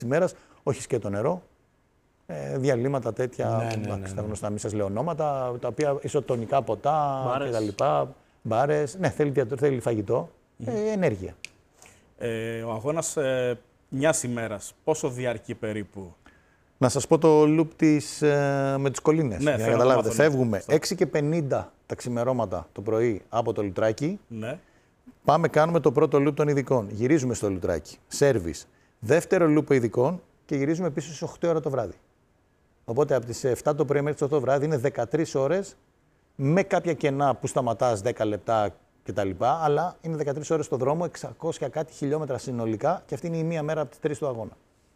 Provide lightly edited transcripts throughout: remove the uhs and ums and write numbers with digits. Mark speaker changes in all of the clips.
Speaker 1: ημέρας, όχι σκέτο νερό. Διαλύματα τέτοια, τα γνωστά, μην σας λέω ονόματα, τα οποία ισοτονικά ποτά κτλ. Μπάρες. Ναι, θέλει φαγητό. Ενέργεια.
Speaker 2: Ο αγώνας μιας ημέρας, πόσο διαρκεί περίπου?
Speaker 1: Να σας πω το loop με τις κολλήνες.
Speaker 2: Ναι,
Speaker 1: για να καταλάβετε. Φεύγουμε 6:50 τα ξημερώματα το πρωί από το Λουτράκι.
Speaker 2: Ναι.
Speaker 1: Πάμε, κάνουμε το πρώτο loop των ειδικών. Γυρίζουμε στο Λουτράκι. Σέρβις. Δεύτερο loop ειδικών και γυρίζουμε επίσης στις 8 ώρα το βράδυ. Οπότε από τις 7 το πρωί μέχρι τις 8 το βράδυ είναι 13 ώρες με κάποια κενά που σταματάς 10 λεπτά κτλ. Αλλά είναι 13 ώρες στο δρόμο, 600 κάτι χιλιόμετρα συνολικά και αυτή είναι η μία μέρα από τις 3 του αγώνα.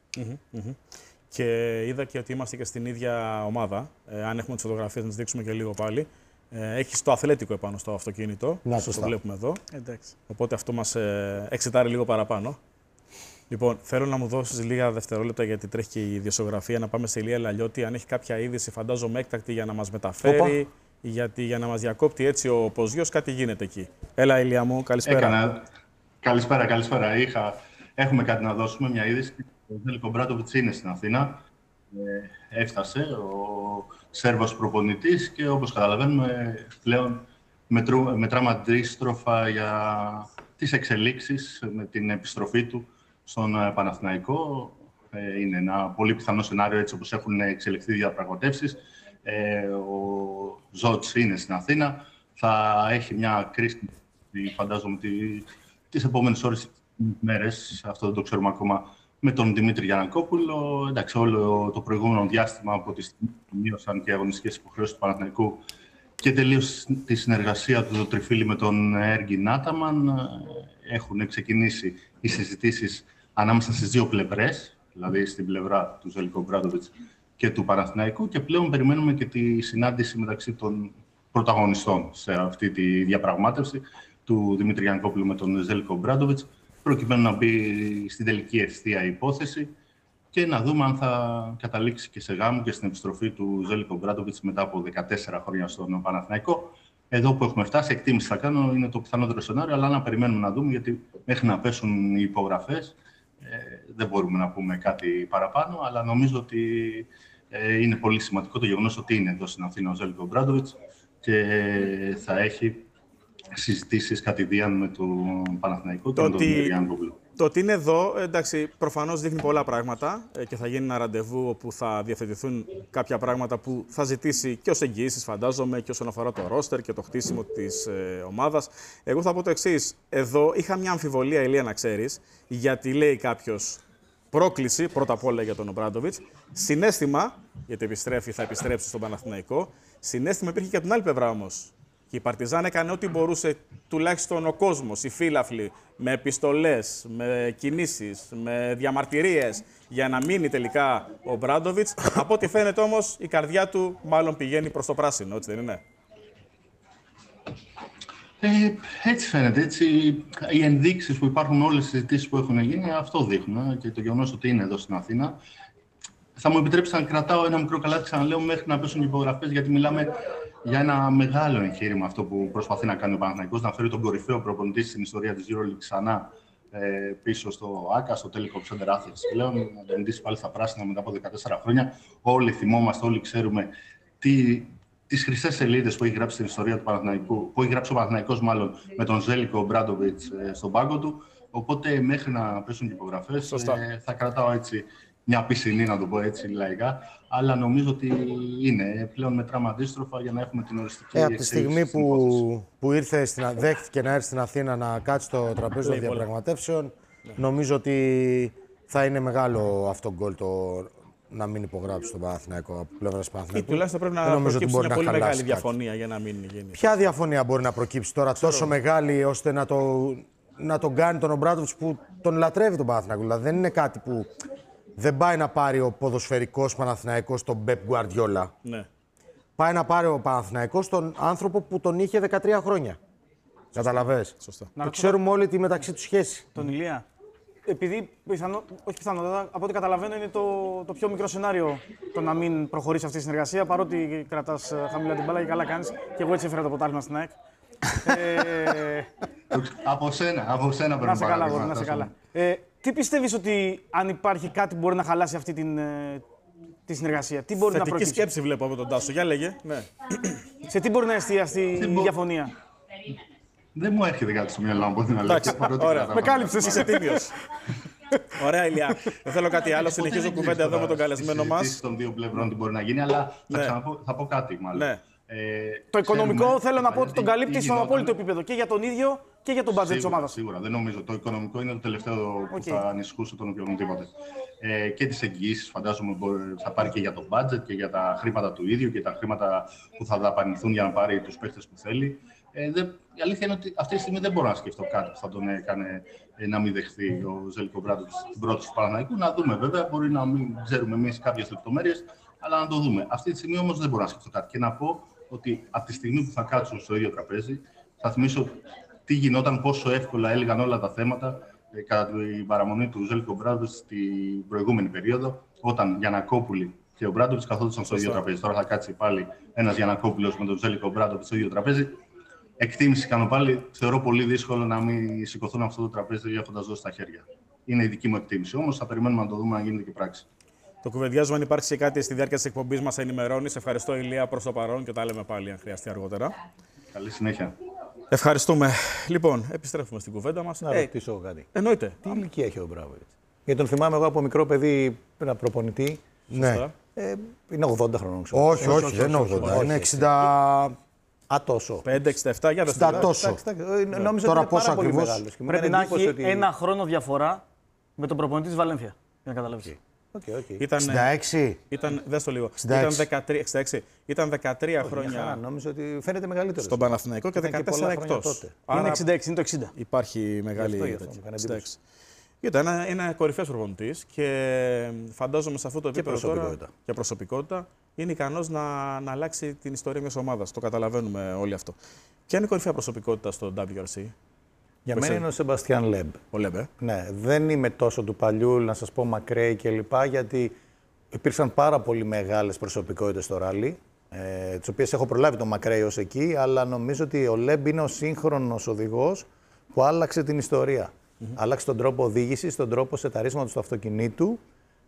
Speaker 2: Και είδα και ότι είμαστε και στην ίδια ομάδα. Αν έχουμε τις φωτογραφίες, να τις δείξουμε και λίγο πάλι. Έχεις το αθλέτικο επάνω στο αυτοκίνητο.
Speaker 1: Να,
Speaker 2: το βλέπουμε εδώ. Εντάξει. Οπότε αυτό μας εξετάρει λίγο παραπάνω. Λοιπόν, θέλω να μου δώσεις λίγα δευτερόλεπτα γιατί τρέχει και η ιδιοσιογραφία. Να πάμε σε Ηλία Λαλιώτη. Αν έχει κάποια είδηση, φαντάζομαι έκτακτη για να μας μεταφέρει. Γιατί για να μας διακόπτει έτσι ο Ποζιός, κάτι γίνεται εκεί. Έλα, Ηλία μου, καλησπέρα.
Speaker 3: Καλησπέρα. Έχουμε κάτι να δώσουμε, μια είδηση. Ο Ζέλικο Μπράντοβιτς είναι στην Αθήνα. Έφτασε ο Σέρβος προπονητής και όπως καταλαβαίνουμε πλέον μετράμε αντίστροφα για τις εξελίξεις με την επιστροφή του στον Παναθηναϊκό. Είναι ένα πολύ πιθανό σενάριο έτσι όπως έχουν εξελιχθεί οι διαπραγματεύσεις. Ο Ζότς είναι στην Αθήνα. Θα έχει μια κρίση, φαντάζομαι, τις επόμενες ώρες, μέρες, αυτό δεν το ξέρουμε ακόμα, με τον Δημήτρη Γιαννακόπουλο. Εντάξει, όλο το προηγούμενο διάστημα από τη στιγμή που μείωσαν και οι αγωνιστικές υποχρεώσεις του Παναθηναϊκού και τελείωσε τη συνεργασία του το τριφύλι με τον Έργιν Άταμαν, έχουν ξεκινήσει οι συζητήσεις ανάμεσα στις δύο πλευρές, δηλαδή στην πλευρά του Ζέλικο Μπράντοβιτς και του Παναθηναϊκού, και πλέον περιμένουμε και τη συνάντηση μεταξύ των πρωταγωνιστών σε αυτή τη διαπραγμάτευση του Δημήτρη Γιαννακόπουλου με τον Ζέλικο Μπράντοβιτς, προκειμένου να μπει στην τελική ευθεία υπόθεση και να δούμε αν θα καταλήξει και σε γάμο και στην επιστροφή του Ζέλικο Μπράντοβιτς μετά από 14 χρόνια στον Παναθηναϊκό. Εδώ που έχουμε φτάσει, εκτίμηση θα κάνω, είναι το πιθανότερο σενάριο, αλλά να περιμένουμε να δούμε, γιατί μέχρι να πέσουν οι υπογραφές δεν μπορούμε να πούμε κάτι παραπάνω, αλλά νομίζω ότι είναι πολύ σημαντικό το γεγονός ότι είναι εδώ στην Αθήνα ο Ζέλικο Μπράντοβιτς και θα έχει συζητήσεις κατηδίαν με τον Παναθηναϊκό και με τον Γιαννακόπουλο.
Speaker 2: Το ότι είναι εδώ, εντάξει, προφανώς δείχνει πολλά πράγματα και θα γίνει ένα ραντεβού όπου θα διευθετηθούν κάποια πράγματα που θα ζητήσει και ως εγγυήσεις, φαντάζομαι, και όσον αφορά το ρόστερ και το χτίσιμο της ομάδας. Εγώ θα πω το εξής. Εδώ είχα μια αμφιβολία, Ηλία, να ξέρεις, γιατί λέει κάποιος πρόκληση, πρώτα απ' όλα για τον Ομπράντοβιτς, συναίσθημα, γιατί θα επιστρέψει στον Παναθηναϊκό, συναίσθημα υπήρχε και από την άλλη πλευρά όμως. Και η Παρτιζάν έκανε ό,τι μπορούσε, τουλάχιστον ο κόσμος, οι φύλαφλοι, με επιστολές, με κινήσεις, με διαμαρτυρίες, για να μείνει τελικά ο Μπράντοβιτς. Από ό,τι φαίνεται όμως, η καρδιά του μάλλον πηγαίνει προς το πράσινο, έτσι δεν είναι?
Speaker 3: Έτσι φαίνεται. Έτσι, οι ενδείξεις που υπάρχουν, όλες οι συζητήσεις που έχουν γίνει, αυτό δείχνουν. Και το γεγονός ότι είναι εδώ στην Αθήνα. Θα μου επιτρέψει να κρατάω ένα μικρό καλάθι, ξαναλέω, μέχρι να πέσουν οι υπογραφές, γιατί μιλάμε για ένα μεγάλο εγχείρημα αυτό που προσπαθεί να κάνει ο Παναθηναϊκός, να φέρει τον κορυφαίο προπονητή στην ιστορία της EuroLeague ξανά πίσω στο ΆΚΑ, στο Telecom Center Athens πλέον, να τον ντύσει πάλι στα πράσινα μετά από 14 χρόνια. Όλοι θυμόμαστε, όλοι ξέρουμε τις χρυσές σελίδες που έχει γράψει στην ιστορία του Παναθηναϊκού, που έχει γράψει ο Παναθηναϊκός μάλλον με τον Ζέλικο Μπράντοβιτς στον πάγκο του. Οπότε μέχρι να πέσουν οι υπογραφές θα κρατάω έτσι μια πισινή, να το πω έτσι λαϊκά, αλλά νομίζω ότι είναι πλέον μετράμε αντίστροφα για να έχουμε την οριστική
Speaker 4: από τη στιγμή που δέχτηκε να έρθει στην Αθήνα να κάτσει στο τραπέζι των διαπραγματεύσεων, νομίζω ότι θα είναι μεγάλο αυτό γκολ να μην υπογράψει τον Παναθηναϊκό από πλευράς Παναθηναϊκού.
Speaker 2: Ή τουλάχιστον πρέπει να προκύψει μια πολύ μεγάλη διαφωνία για να μην γίνει.
Speaker 4: Ποια διαφωνία μπορεί να προκύψει τώρα τόσο μεγάλη ώστε να τον κάνει τον Ομπράντοβιτς που τον λατρεύει τον Παναθηναϊκό? Δηλαδή δεν είναι κάτι που δεν πάει να πάρει ο ποδοσφαιρικός Παναθηναϊκός τον Πεπ Γκουαρντιόλα.
Speaker 2: Ναι.
Speaker 4: Πάει να πάρει ο Παναθηναϊκός τον άνθρωπο που τον είχε 13 χρόνια. Καταλαβες.
Speaker 2: Σωστά.
Speaker 4: Το ξέρουμε όλοι τη μεταξύ του σχέση.
Speaker 5: Τον Ηλία. Επειδή όχι πιθανότατα, από ό,τι καταλαβαίνω είναι το πιο μικρό σενάριο το να μην προχωρήσει αυτή η συνεργασία, παρότι κρατάς χαμηλά την μπάλα και καλά κάνεις. Και εγώ έτσι έφερα το πρωτάθλημα στην ΑΕΚ.
Speaker 3: Από σένα πρέπει
Speaker 5: να σε καλά. Τι πιστεύεις ότι αν υπάρχει κάτι που μπορεί να χαλάσει αυτή τη συνεργασία, τι μπορεί να
Speaker 2: Θετική
Speaker 5: προκύψει?
Speaker 2: σκέψη βλέπω από τον Τάσο. Για λέγε. Ναι.
Speaker 5: Σε τι μπορεί να εστιαστεί η διαφωνία?
Speaker 3: Δεν μου έρχεται κάτι στο μυαλό μου, την αλήθεια.
Speaker 2: Ωραία.
Speaker 5: Με κάλυψες.
Speaker 2: Είσαι τίμιος. Ωραία, Ηλιά. Δεν θέλω κάτι άλλο. Συνεχίζω κουβέντα εδώ με τον καλεσμένο μας.
Speaker 3: Η συζήτηση των δύο πλευρών τι μπορεί να γίνει, αλλά θα πω κάτι μάλλον.
Speaker 2: Ναι.
Speaker 5: Το οικονομικό θέλω να πω ότι τον καλύπτει στο απόλυτο επίπεδο και για τον ίδιο και για τον μπάτζετ της ομάδας.
Speaker 3: Σίγουρα, δεν νομίζω. Το οικονομικό είναι το τελευταίο που θα ανησυχούσε τον οποιοδήποτε. Και τις εγγυήσεις φαντάζομαι θα πάρει και για το μπάτζετ και για τα χρήματα του ίδιου και τα χρήματα που θα δαπανηθούν για να πάρει τους παίχτες που θέλει. Η αλήθεια είναι ότι αυτή τη στιγμή δεν μπορώ να σκεφτώ κάτι που θα τον έκανε να μην δεχθεί ο Ζέλικο Ομπράντοβιτς την πρόταση του Παναθηναϊκού. Να δούμε βέβαια, μπορεί να μην ξέρουμε εμείς κάποιες λεπτομέρειες, αλλά να το δούμε. Αυτή τη στιγμή όμως δεν μπορώ να σκεφτώ κάτι. Και να πω ότι από τη στιγμή που θα κάτσουν στο ίδιο τραπέζι, θα θυμίσω τι γινόταν, πόσο εύκολα έλεγαν όλα τα θέματα κατά την παραμονή του Ζέλικο Ομπράντοβιτς στην προηγούμενη περίοδο, όταν Γιαννακόπουλοι και ο Ομπράντοβιτς καθόντουσαν στο ίδιο τραπέζι. Τώρα θα κάτσει πάλι ένας Γιαννακόπουλος με τον Ζέλικο Ομπράντοβιτς στο ίδιο τραπέζι. Εκτίμηση κάνω πάλι. Θεωρώ πολύ δύσκολο να μην σηκωθούν αυτό το τραπέζι έχοντας δώσει τα χέρια. Είναι η δική μου εκτίμηση. Όμως θα περιμένουμε να το δούμε να γίνεται και πράξη.
Speaker 2: Το κουβεντιάζουμε. Αν υπάρξει κάτι στη διάρκεια της εκπομπής μας, θα ενημερώνεις. Ευχαριστώ, Ηλία, προς το παρόν και τα λέμε πάλι αν χρειαστεί αργότερα.
Speaker 3: Καλή συνέχεια.
Speaker 2: Ευχαριστούμε. Λοιπόν, επιστρέφουμε στην κουβέντα μας.
Speaker 1: Να ρωτήσω κάτι.
Speaker 2: Εννοείται.
Speaker 1: Τι ηλικία έχει ο Ομπράντοβιτς? Γιατί τον θυμάμαι εγώ από μικρό παιδί, ένα προπονητή.
Speaker 4: Ναι.
Speaker 1: Είναι 80 χρονών, ξέρω.
Speaker 4: Όχι, δεν είναι 80. Είναι 60.
Speaker 1: Τόσο.
Speaker 2: 5-67, για
Speaker 4: Στα τόσο.
Speaker 1: Νόμιζα
Speaker 4: Τώρα
Speaker 1: ότι
Speaker 4: πόσο
Speaker 1: είναι πάρα πολύ
Speaker 4: ακριβώς?
Speaker 1: μεγάλος.
Speaker 5: Πρέπει να έχει ένα χρόνο διαφορά με τον προπονητή της Βαλένθια. Για να καταλάβεις.
Speaker 2: Ήταν
Speaker 4: 66.
Speaker 2: δες το λίγο.
Speaker 4: 66.
Speaker 2: Ήταν 13 χρόνια
Speaker 1: Νόμιζα ότι φαίνεται μεγαλύτερο.
Speaker 2: στον Παναθηναϊκό και 14 εκτός.
Speaker 5: Είναι 66, είναι το 60.
Speaker 2: Υπάρχει μεγάλη.
Speaker 1: Γι' αυτό, μου έκανε εντύπωση.
Speaker 2: Ήταν ένα κορυφαίος προπονητής και φαντάζομαι σε αυτό το επίπεδο τώρα και προσωπικότητα είναι ικανός να αλλάξει την ιστορία μιας ομάδας. Το καταλαβαίνουμε όλοι αυτό. Ποια είναι η κορυφαία προσωπικότητα στο WRC?
Speaker 1: Για μένα είναι ο Σεμπαστιάν Λεμπ.
Speaker 2: Ο Λεμπ.
Speaker 1: Ναι, δεν είμαι τόσο του παλιού, να σας πω Μακρέι κλπ. Γιατί υπήρξαν πάρα πολύ μεγάλες προσωπικότητες στο ράλι, τις οποίες έχω προλάβει τον Μακρέι ως εκεί, αλλά νομίζω ότι ο Λεμπ είναι ο σύγχρονος οδηγός που άλλαξε την ιστορία. Άλλαξε τον τρόπο οδήγησης, τον τρόπο σεταρίσματος του αυτοκινήτου.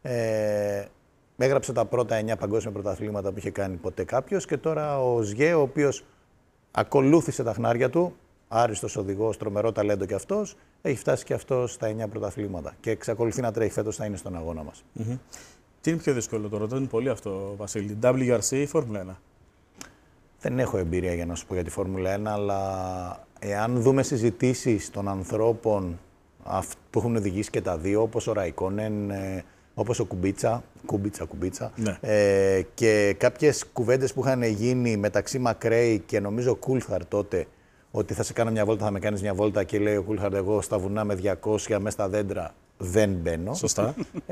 Speaker 1: Έγραψε τα πρώτα 9 παγκόσμια πρωταθλήματα που είχε κάνει ποτέ κάποιος και τώρα ο Σγέ, ο οποίος ακολούθησε τα χνάρια του, άριστος οδηγός, τρομερό ταλέντο κι αυτός, έχει φτάσει κι αυτός στα 9 πρωταθλήματα και εξακολουθεί να τρέχει φέτος, θα είναι στον αγώνα μας.
Speaker 2: Τι είναι πιο δύσκολο, το ρωτάνε πολύ αυτό, Βασίλη, WRC ή Φόρμουλα 1?
Speaker 1: Δεν έχω εμπειρία για να σου πω για τη Φόρμουλα 1, αλλά εάν δούμε συζητήσεις των ανθρώπων που έχουν οδηγήσει και τα δύο, όπως ο Ραϊκόνεν, όπως ο Κουμπίτσα,
Speaker 2: ναι.
Speaker 1: Και κάποιες κουβέντες που είχαν γίνει μεταξύ Μακρέι και νομίζω Κούλθαρ τότε, ότι θα σε κάνω μια βόλτα, θα με κάνεις μια βόλτα και λέει ο Κούλθαρ, εγώ στα βουνά με 200 μέσα στα δέντρα δεν μπαίνω.
Speaker 2: Σωστά.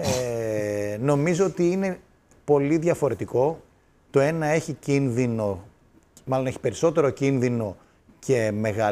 Speaker 1: Νομίζω ότι είναι πολύ διαφορετικό. Το ένα έχει κίνδυνο, μάλλον έχει περισσότερο κίνδυνο και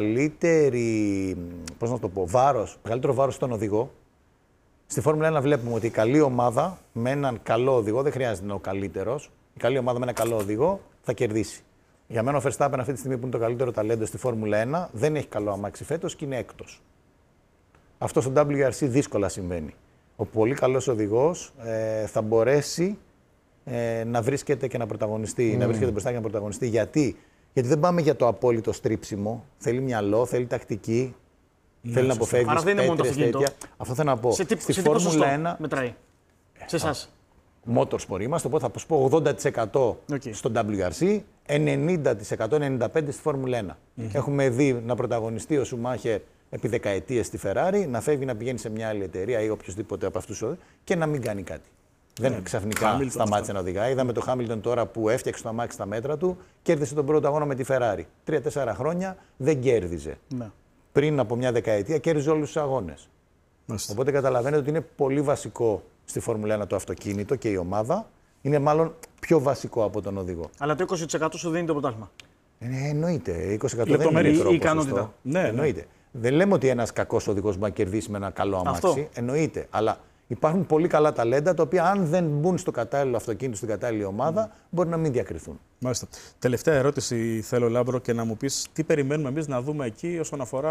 Speaker 1: μεγαλύτερο βάρος στον οδηγό. Στη Φόρμουλα 1 βλέπουμε ότι η καλή ομάδα με έναν καλό οδηγό, δεν χρειάζεται να είναι ο καλύτερος, η καλή ομάδα με έναν καλό οδηγό θα κερδίσει. Για μένα ο Verstappen αυτή τη στιγμή που είναι το καλύτερο ταλέντο στη Φόρμουλα 1 δεν έχει καλό αμάξι φέτος και είναι έκτος. Αυτό στο WRC δύσκολα συμβαίνει. Ο πολύ καλός οδηγός θα μπορέσει να βρίσκεται και να πρωταγωνιστεί, να βρίσκεται μπροστά και να πρωταγωνιστεί. Γιατί δεν πάμε για το απόλυτο στρίψιμο. Θέλει μυαλό, θέλει τακτική, θέλει να αποφεύγει πέτρες, τέτοια. Αυτό θέλω να πω.
Speaker 5: Στη Φόρμουλα 1 μετράει. Σε εσάς.
Speaker 1: Motorsport είμαστε, οπότε θα πω 80% στο WRC, 90%-95% στη Φόρμουλα 1. Έχουμε δει να πρωταγωνιστεί ο Σουμάχερ επί δεκαετίες στη Ferrari, να φεύγει να πηγαίνει σε μια άλλη εταιρεία ή οποιοδήποτε από αυτούς και να μην κάνει κάτι. Δεν ξαφνικά σταμάτησε να οδηγάει. Είδαμε το Χάμιλτον τώρα που έφτιαξε το αμάξι στα μέτρα του, κέρδισε τον πρώτο αγώνα με τη Ferrari. 3-4 χρόνια δεν κέρδιζε.
Speaker 5: Ναι.
Speaker 1: Πριν από μια δεκαετία κέρδιζε όλους τους αγώνες. Οπότε καταλαβαίνετε ότι είναι πολύ βασικό στη Φόρμουλα 1 το αυτοκίνητο και η ομάδα. Είναι μάλλον πιο βασικό από τον οδηγό.
Speaker 5: Αλλά το 20% σου δίνει το πρωτάθλημα.
Speaker 1: Εννοείται. 20% δεν είναι μικρό ποσοστό.
Speaker 5: Ναι,
Speaker 1: εννοείται. Δεν λέμε ότι ένας κακός οδηγός μπορεί να κερδίσει με ένα καλό αμάξι.
Speaker 5: Αυτό.
Speaker 1: Εννοείται. Αλλά υπάρχουν πολύ καλά ταλέντα τα οποία, αν δεν μπουν στο κατάλληλο αυτοκίνητο, στην κατάλληλη ομάδα, μπορεί να μην διακριθούν.
Speaker 2: Μάλιστα. Τελευταία ερώτηση θέλω, Λάμπρο, και να μου πεις τι περιμένουμε εμείς να δούμε εκεί όσον αφορά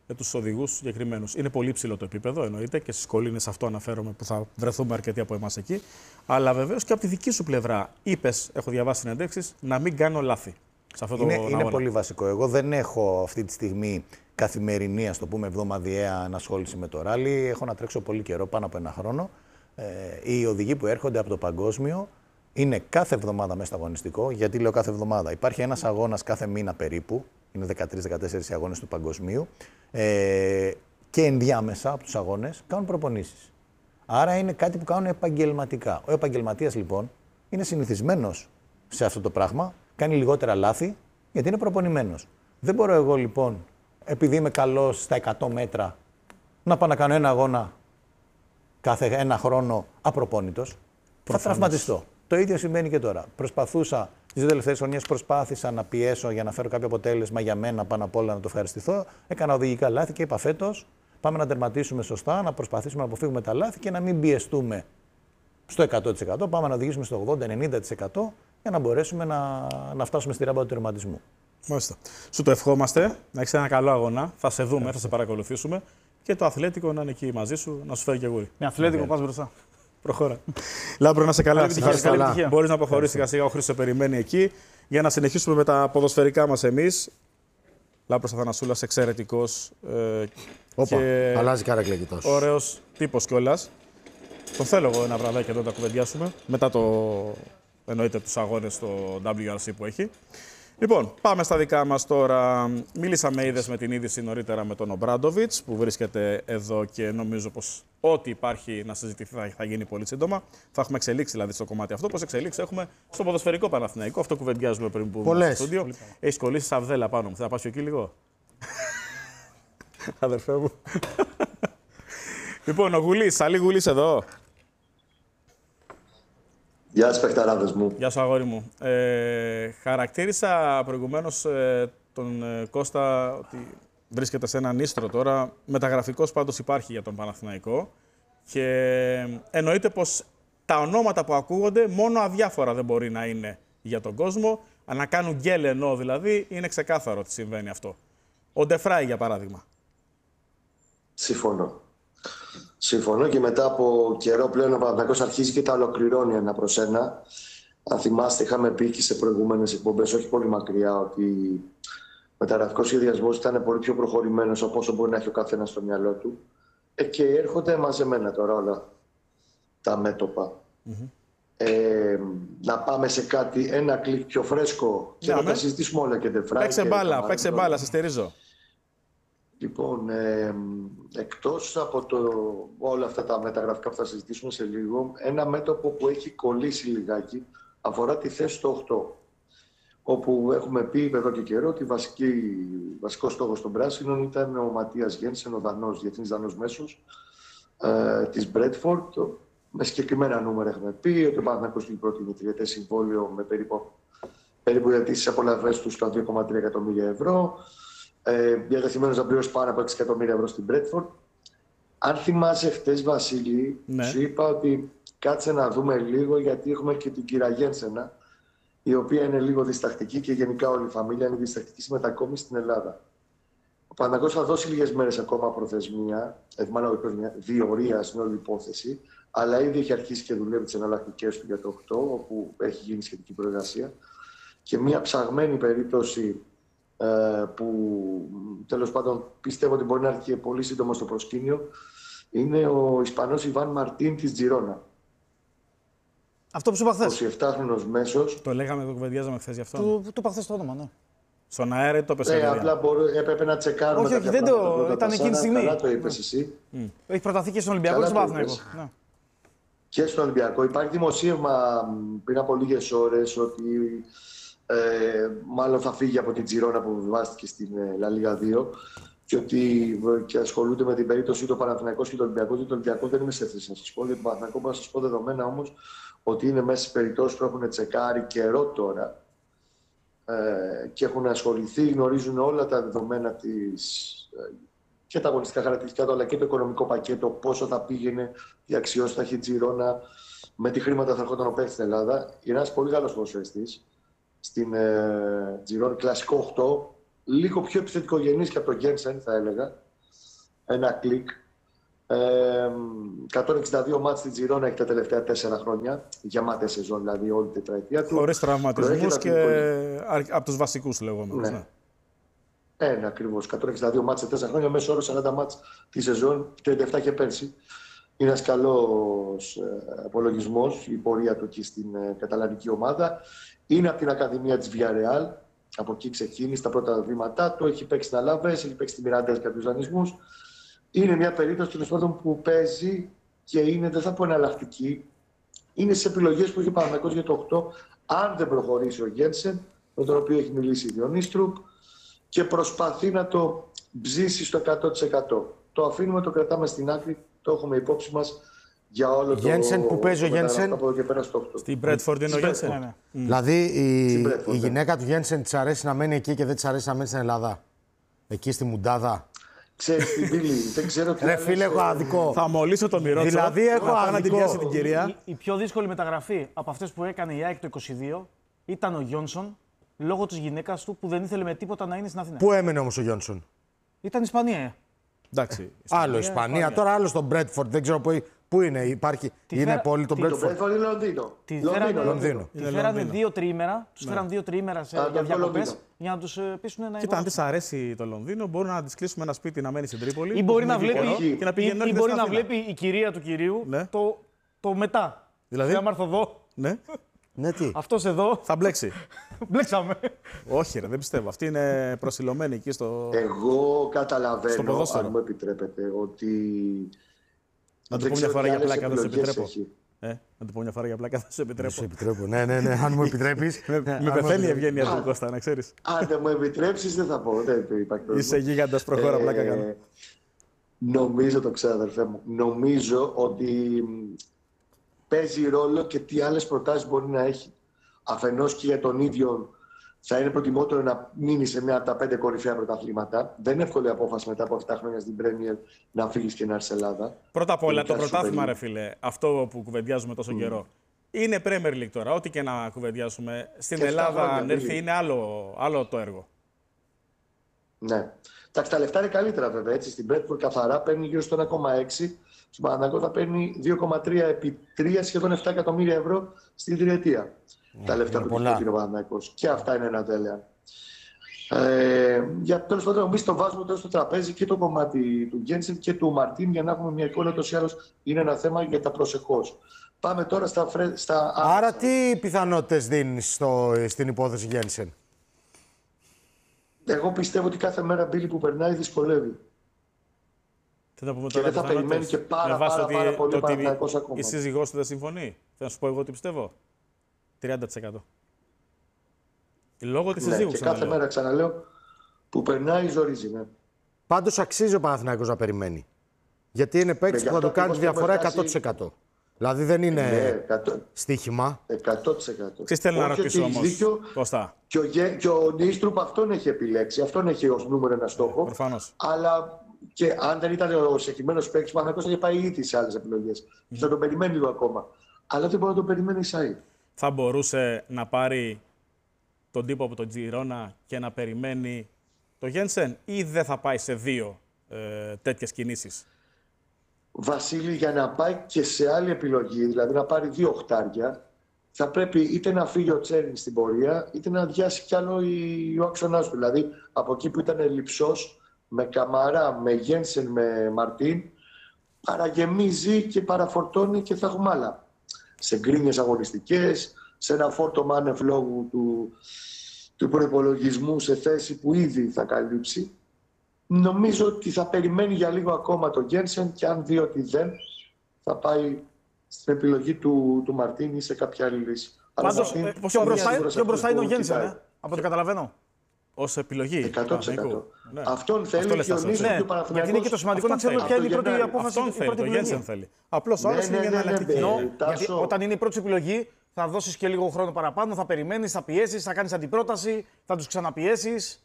Speaker 2: τους οδηγούς συγκεκριμένους. Είναι πολύ ψηλό το επίπεδο, εννοείται, και στις κολλήνες αυτό αναφέρομαι που θα βρεθούμε αρκετοί από εμάς εκεί. Αλλά βεβαίως και από τη δική σου πλευρά είπες, έχω διαβάσει συνεντεύξεις, να μην κάνω λάθη. Σε αυτό
Speaker 1: Είναι πολύ βασικό. Εγώ δεν έχω αυτή τη στιγμή καθημερινή, ας το πούμε, εβδομαδιαία ενασχόληση με το ράλι. Έχω να τρέξω πολύ καιρό, πάνω από 1 χρόνο. Οι οδηγοί που έρχονται από το παγκόσμιο είναι κάθε εβδομάδα μέσα στο αγωνιστικό. Γιατί λέω κάθε εβδομάδα? Υπάρχει ένας αγώνας κάθε μήνα περίπου. Είναι 13-14 οι αγώνες του παγκοσμίου. Και ενδιάμεσα από τους αγώνες κάνουν προπονήσεις. Άρα είναι κάτι που κάνουν επαγγελματικά. Ο επαγγελματίας λοιπόν είναι συνηθισμένος σε αυτό το πράγμα, κάνει λιγότερα λάθη γιατί είναι προπονημένος. Δεν μπορώ εγώ λοιπόν, επειδή είμαι καλός στα 100 μέτρα, να πάω να κάνω ένα αγώνα κάθε 1 χρόνο απροπόνητος. Θα τραυματιστώ. Το ίδιο συμβαίνει και τώρα. Προσπαθούσα, τις 2 τελευταίες χρονιές προσπάθησα να πιέσω για να φέρω κάποιο αποτέλεσμα για μένα, πάνω απ' όλα να το ευχαριστηθώ. Έκανα οδηγικά λάθη και είπα φέτος πάμε να τερματίσουμε σωστά, να προσπαθήσουμε να αποφύγουμε τα λάθη και να μην πιεστούμε στο 100%. Πάμε να οδηγήσουμε στο 80-90% για να μπορέσουμε να φτάσουμε στη ράμπα του τερματισμού.
Speaker 2: Μάλιστα. Σου το ευχόμαστε, να έχεις ένα καλό αγώνα. Θα σε δούμε, θα σε παρακολουθήσουμε και το αθλέτικο να είναι εκεί μαζί σου, να σου φέρει και γούρι.
Speaker 5: Με αθλέτικο πας μπροστά.
Speaker 2: Προχώρα. Λάμπρο, να είσαι καλά. Μπορείς να προχωρήσεις σιγά σιγά, ο Χρήστος σε περιμένει εκεί για να συνεχίσουμε με τα ποδοσφαιρικά μας εμείς. Λάμπρος Αθανασούλας, εξαιρετικός.
Speaker 4: Και αλλάζει καρακλεκητός.
Speaker 2: Ωραίος τύπος κιόλας. Τον θέλω εγώ ένα βραδάκι εδώ να τα κουβεντιάσουμε. Μετά εννοείται τους αγώνες στο WRC που έχει. Λοιπόν, πάμε στα δικά μας τώρα. Μίλησαμε είδες με την είδηση νωρίτερα με τον Ομπράντοβιτς που βρίσκεται εδώ και νομίζω πως ό,τι υπάρχει να συζητηθεί θα γίνει πολύ σύντομα. Θα έχουμε εξελίξει δηλαδή στο κομμάτι αυτό. Πώς εξελίξει έχουμε στο ποδοσφαιρικό Παναθηναϊκό. Αυτό κουβεντιάζουμε πριν που μπούμε στο στούντιο. Έχεις κολλήσει σαβδέλα πάνω μου. Θα πάω εκεί λίγο. Αδερφέ μου. Λοιπόν, ο Γουλής, Σαλή Γουλής εδώ.
Speaker 6: Γεια σας παιχταράδες μου.
Speaker 2: Γεια σου αγόρι μου. Χαρακτήρισα προηγουμένως τον Κώστα ότι βρίσκεται σε έναν ίστρο τώρα. Μεταγραφικός πάντως υπάρχει για τον Παναθηναϊκό. Και εννοείται πως τα ονόματα που ακούγονται μόνο αδιάφορα δεν μπορεί να είναι για τον κόσμο. Να κάνουν γκέλ ενώ δηλαδή είναι ξεκάθαρο ότι συμβαίνει αυτό. Ο Ντεφράι για παράδειγμα.
Speaker 6: Συμφωνώ και μετά από καιρό πλέον ο Παναθηναϊκός αρχίζει και τα ολοκληρώνει 1 προς 1. Αν θυμάστε, είχαμε πει και σε προηγούμενες εκπομπές, όχι πολύ μακριά, ότι ο μεταγραφικός σχεδιασμός ήταν πολύ πιο προχωρημένος από όσο μπορεί να έχει ο καθένας στο μυαλό του. Και έρχονται μαζεμένα τώρα όλα τα μέτωπα. Να πάμε σε κάτι ένα κλικ πιο φρέσκο και να τα συζητήσουμε όλα και δεν φράγει.
Speaker 2: Παίξε μπάλα, σε στερίζω.
Speaker 6: Λοιπόν, εκτός από όλα αυτά τα μεταγραφικά που θα συζητήσουμε σε λίγο, ένα μέτωπο που έχει κολλήσει λιγάκι αφορά τη θέση στο 8. Όπου έχουμε πει εδώ και καιρό ότι βασικός στόχος των πράσινων ήταν ο Ματίας Γένσεν, ο Δανός, διεθνής Δανός μέσος της Μπρέτφορντ. Με συγκεκριμένα νούμερα έχουμε πει ότι ο Παναθηναϊκός στην πρώτη τριετές συμβόλαιο με περίπου για τις απολαυές του στα 2,3 εκατομμύρια ευρώ. Διατεθειμένος να πληρώσει πάνω από 6 εκατομμύρια ευρώ στην Μπρέτφορντ. Αν θυμάσαι χτες, Βασίλη, σου είπα ότι κάτσε να δούμε λίγο, γιατί έχουμε και την κυρία Γένσενα, η οποία είναι λίγο διστακτική και γενικά όλη η φαμίλια είναι διστακτική στη μετακόμιση στην Ελλάδα. Ο Παναθηναϊκός θα δώσει λίγες μέρες ακόμα προθεσμία, μάλλον διορία στην όλη υπόθεση, αλλά ήδη έχει αρχίσει και δουλεύει τις εναλλακτικές του για το 8, όπου έχει γίνει σχετική προεργασία. Και μια ψαγμένη περίπτωση που τέλος πάντων πιστεύω ότι μπορεί να έρθει και πολύ σύντομα στο προσκήνιο, είναι ο Ισπανός Ιβάν Μαρτίν της Τζιρόνα.
Speaker 5: Αυτό που σου είπα χθες.
Speaker 6: 27χρονος μέσος.
Speaker 2: Το λέγαμε, το κουβεντιάζαμε χθες γι' αυτό.
Speaker 5: Του είπα χθες το όνομα, ναι.
Speaker 2: Στον αέρα το πες.
Speaker 6: Απλά έπρεπε να τσεκάρουμε.
Speaker 5: Όχι, δεν το ήταν εκείνη τη στιγμή.
Speaker 6: Καλά το είπες εσύ.
Speaker 5: Έχει προταθεί και στον Ολυμπιακό και στον Παναθηναϊκό.
Speaker 6: Και στον Ολυμπιακό. Υπάρχει δημοσίευμα πριν από λίγες ώρες ότι μάλλον θα φύγει από την Τζιρόνα που βιβάστηκε στην La Liga 2 και ασχολούνται με την περίπτωση του Παναθηναϊκού και του Ολυμπιακού. Το Ολυμπιακό δεν είμαι σε θέση να σας πω. Για τον Παναθηναϊκό μπορώ να σας πω δεδομένα όμως ότι είναι μέσα στις περιπτώσεις που έχουν τσεκάρει καιρό τώρα και έχουν ασχοληθεί, γνωρίζουν όλα τα δεδομένα και τα αγωνιστικά χαρακτηριστικά του, αλλά και το οικονομικό πακέτο, πόσο θα πήγαινε, τι αξιώσεις θα έχει η Τζιρόνα, με τι χρήματα θα έρχονταν ο παίκτης στην Ελλάδα. Είναι ένας πολύ καλός ποδοσφαιριστής. Στην Τζιρόνα, κλασικό 8, λίγο πιο επιθετικογενής και από τον Γκένσεν, θα έλεγα. ένα κλικ. 162 μάτς στην Τζιρόνα έχει τα τελευταία 4 χρόνια. Γεμάτια σεζόν, δηλαδή όλη την τετραετία του.
Speaker 2: Χωρίς τραυματισμούς και από τους βασικούς λεγόμενους.
Speaker 6: Ναι. Ναι, ακριβώς. 162 μάτς σε 4 χρόνια, μέσω όρο 40 μάτς τη σεζόν, 37 και πέρσι. Είναι ένας καλός απολογισμός η πορεία του εκεί στην καταλανική ομάδα. Είναι από την Ακαδημία της Villarreal. Από εκεί ξεκίνησε τα πρώτα βήματά του. Έχει παίξει στην Αλάβες, έχει παίξει στη Μιράντα για κάποιους δανεισμούς. Είναι μια περίπτωση τέλος πάντων που παίζει και είναι, δεν θα πω εναλλακτική. Είναι σε επιλογές που έχει ο Παναθηναϊκός για το 8, αν δεν προχωρήσει ο Γένσεν, με τον οποίο έχει μιλήσει η Διονύστρου, και προσπαθεί να το ψήσει στο 100%. Το αφήνουμε, το κρατάμε στην άκρη, το έχουμε υπόψη μας για όλο το.
Speaker 4: Γένσεν, που παίζει ο Γένσεν?
Speaker 6: Από εδώ και πέρα στο 8.
Speaker 2: Στην Μπρέτφορντ είναι ο Γένσεν.
Speaker 4: Δηλαδή η γυναίκα του Γένσεν της αρέσει να μένει εκεί και δεν της αρέσει να μένει στην Ελλάδα. Εκεί στη Μουντάδα.
Speaker 6: Ξέρεις την Πύλη, δεν ξέρω τι.
Speaker 4: Ρε φίλε, έχω αδικό.
Speaker 2: Θα μολύσω τον Μυρότσο.
Speaker 4: Δηλαδή έχω
Speaker 2: να την πιάσει την κυρία.
Speaker 5: Η πιο δύσκολη μεταγραφή από αυτές που έκανε η ΑΕΚ το 22 ήταν ο Γιόνσον, λόγω της γυναίκας του που δεν ήθελε με τίποτα να είναι στην Αθήνα.
Speaker 4: Πού έμενε όμως ο Γιόνσον?
Speaker 5: Ήταν Ισπανία.
Speaker 2: Εντάξει.
Speaker 4: Άλλο Ισπανία, τώρα άλλο στον Μπρέτφορντ. Δεν ξέρω πού είναι. Υπάρχει. Είναι πόλη τον Μπρέτφορντ.
Speaker 6: Το Μπρέτφορντ είναι Λονδίνο.
Speaker 4: Λονδίνο.
Speaker 5: Τη φέρανε 2 τριήμερα. Τους φέραν 2 τριήμερα για διακοπές για να τους πείσουν να.
Speaker 2: Κοίτα, αν της αρέσει το Λονδίνο, μπορεί να της κλείσουμε ένα σπίτι να μένει στην Τρίπολη.
Speaker 5: Ή μπορεί να βλέπει,
Speaker 2: και να πηγαίνει
Speaker 5: ή μπορεί να βλέπει η κυρία του κυρίου το μετά.
Speaker 2: Δηλαδή.
Speaker 5: Να έρθω εδώ.
Speaker 2: Ναι.
Speaker 4: Ναι, τι.
Speaker 5: Αυτός εδώ.
Speaker 2: Θα μπλέξει.
Speaker 5: Μπλέξαμε.
Speaker 2: Όχι, ρε, δεν πιστεύω. Αυτή είναι προσιλωμένη εκεί στο.
Speaker 6: Εγώ καταλαβαίνω, αν μου επιτρέπετε, ότι.
Speaker 2: Να του πω μια φορά για πλάκα, δεν σε επιτρέπω. Να του πω μια φορά για πλάκα, δεν σε επιτρέπω.
Speaker 4: Σε επιτρέπω. Ναι, αν μου επιτρέπεις.
Speaker 2: Με πεθαίνει η ευγένεια του Κώστα, να ξέρεις.
Speaker 6: Αν δεν μου επιτρέψεις, δεν θα πω. Δεν υπάρχει πρόβλημα.
Speaker 2: Είσαι γίγαντας, προχώρα, πλάκα κάνω.
Speaker 6: Νομίζω, το ξέρω, αδερφέ μου. Νομίζω ότι παίζει ρόλο και τι άλλες προτάσεις μπορεί να έχει. Αφενός και για τον ίδιο θα είναι προτιμότερο να μείνει σε μια από τα 5 κορυφαία πρωταθλήματα. Δεν είναι εύκολη απόφαση μετά από 7 χρόνια στην Premier να φύγεις και να έρθεις Ελλάδα.
Speaker 2: Πρώτα απ' όλα, το πρωτάθλημα, ρε φίλε, αυτό που κουβεντιάζουμε τόσο καιρό, είναι Premier League τώρα. Ό,τι και να κουβεντιάσουμε. Στην
Speaker 6: και
Speaker 2: Ελλάδα, αν έρθει, είναι άλλο το έργο.
Speaker 6: Ναι. Εντάξει, τα λεφτά είναι καλύτερα βέβαια. Έτσι. Στην Brentford καθαρά παίρνει γύρω στο 1,6. Στον Παναθηναϊκό θα παίρνει 2,3 επί 3, σχεδόν 7 εκατομμύρια ευρώ στην τριετία. Τα λεφτά που του δίνει ο Παναθηναϊκός. Και αυτά είναι ένα τέλεια. Για τέλος πάντων, εμείς το βάζουμε τώρα στο τραπέζι και το κομμάτι του Γκένσεν και του Μαρτίν για να έχουμε μια εικόνα. Ούτως ή άλλως είναι ένα θέμα για τα προσεχώς. Πάμε τώρα στα
Speaker 4: Άρα, τι πιθανότητες δίνεις στην υπόθεση Γκένσεν?
Speaker 6: Εγώ πιστεύω ότι κάθε μέρα Μπίλη που περνάει δυσκολεύει. Και δεν θα περιμένει και πάρα πολύ Παναθηναϊκός ακόμα.
Speaker 2: Η σύζυγός του δεν συμφωνεί. Θα σου πω εγώ τι πιστεύω. 30%. Λόγω της συζύγου.
Speaker 6: Και κάθε μέρα, ξαναλέω, που περνάει ζορίζει. Ναι.
Speaker 4: Πάντως αξίζει ο Παναθηναϊκός να περιμένει. Γιατί είναι παίκτης που θα του κάνει διαφορά 100%. Δηλαδή δεν είναι στοίχημα.
Speaker 6: 100%.
Speaker 2: Τι θέλω να ρωτήσω όμως, Κώστα.
Speaker 6: Και ο Νίστρουπ αυτόν έχει επιλέξει. Αυτόν έχει ως νούμερο ένα στόχο.
Speaker 2: Προφανώς.
Speaker 6: Αλλά και αν δεν ήταν ο συγκεκριμένος παίκτης, ο Παναθηναϊκός θα είχε πάει ήδη σε άλλες επιλογές. Θα τον περιμένει λίγο ακόμα. Αλλά δεν μπορεί να τον περιμένει η ΣΑΗ.
Speaker 2: Θα μπορούσε να πάρει τον τύπο από τον Τζιρόνα και να περιμένει το Γένσεν, ή δεν θα πάει σε 2 τέτοιες κινήσεις?
Speaker 6: Βασίλη, για να πάει και σε άλλη επιλογή, δηλαδή να πάρει 2 οχτάρια, θα πρέπει είτε να φύγει ο Τσέριν στην πορεία, είτε να αδειάσει κι άλλο ο άξονας του. Δηλαδή από εκεί που ήταν λειψός, με Καμαρά, με Γένσεν, με Μαρτίν, παραγεμίζει και παραφορτώνει και θα έχουμε άλλα. Σε γκρίνιες αγωνιστικές, σε ένα φόρτωμα άνευ λόγου του προϋπολογισμού σε θέση που ήδη θα καλύψει. Νομίζω ότι θα περιμένει για λίγο ακόμα το Γκένσεν και αν δει ότι δεν, θα πάει στην επιλογή του Μαρτίνη σε κάποια άλλη λύση.
Speaker 5: Πάντως, πιο μπροστά είναι ο Γκένσεν, από ό,τι καταλαβαίνω.
Speaker 2: Ως επιλογή.
Speaker 6: 100%. Ναι. Αυτόν θέλει και ο Νίστρουπ και ο Παναθηναϊκός.
Speaker 5: Γιατί είναι και το σημαντικό να ξέρουμε ποια είναι η πρώτη απόφαση.
Speaker 2: Αυτόν θέλει, το Γένσεν θέλει. Απλώς ο άλλος είναι μια εναλλακτική.
Speaker 5: Γιατί όταν είναι η πρώτη επιλογή, θα δώσεις και λίγο χρόνο παραπάνω, θα περιμένεις, θα πιέσεις, θα κάνεις αντιπρόταση, θα τους ξαναπιέσεις.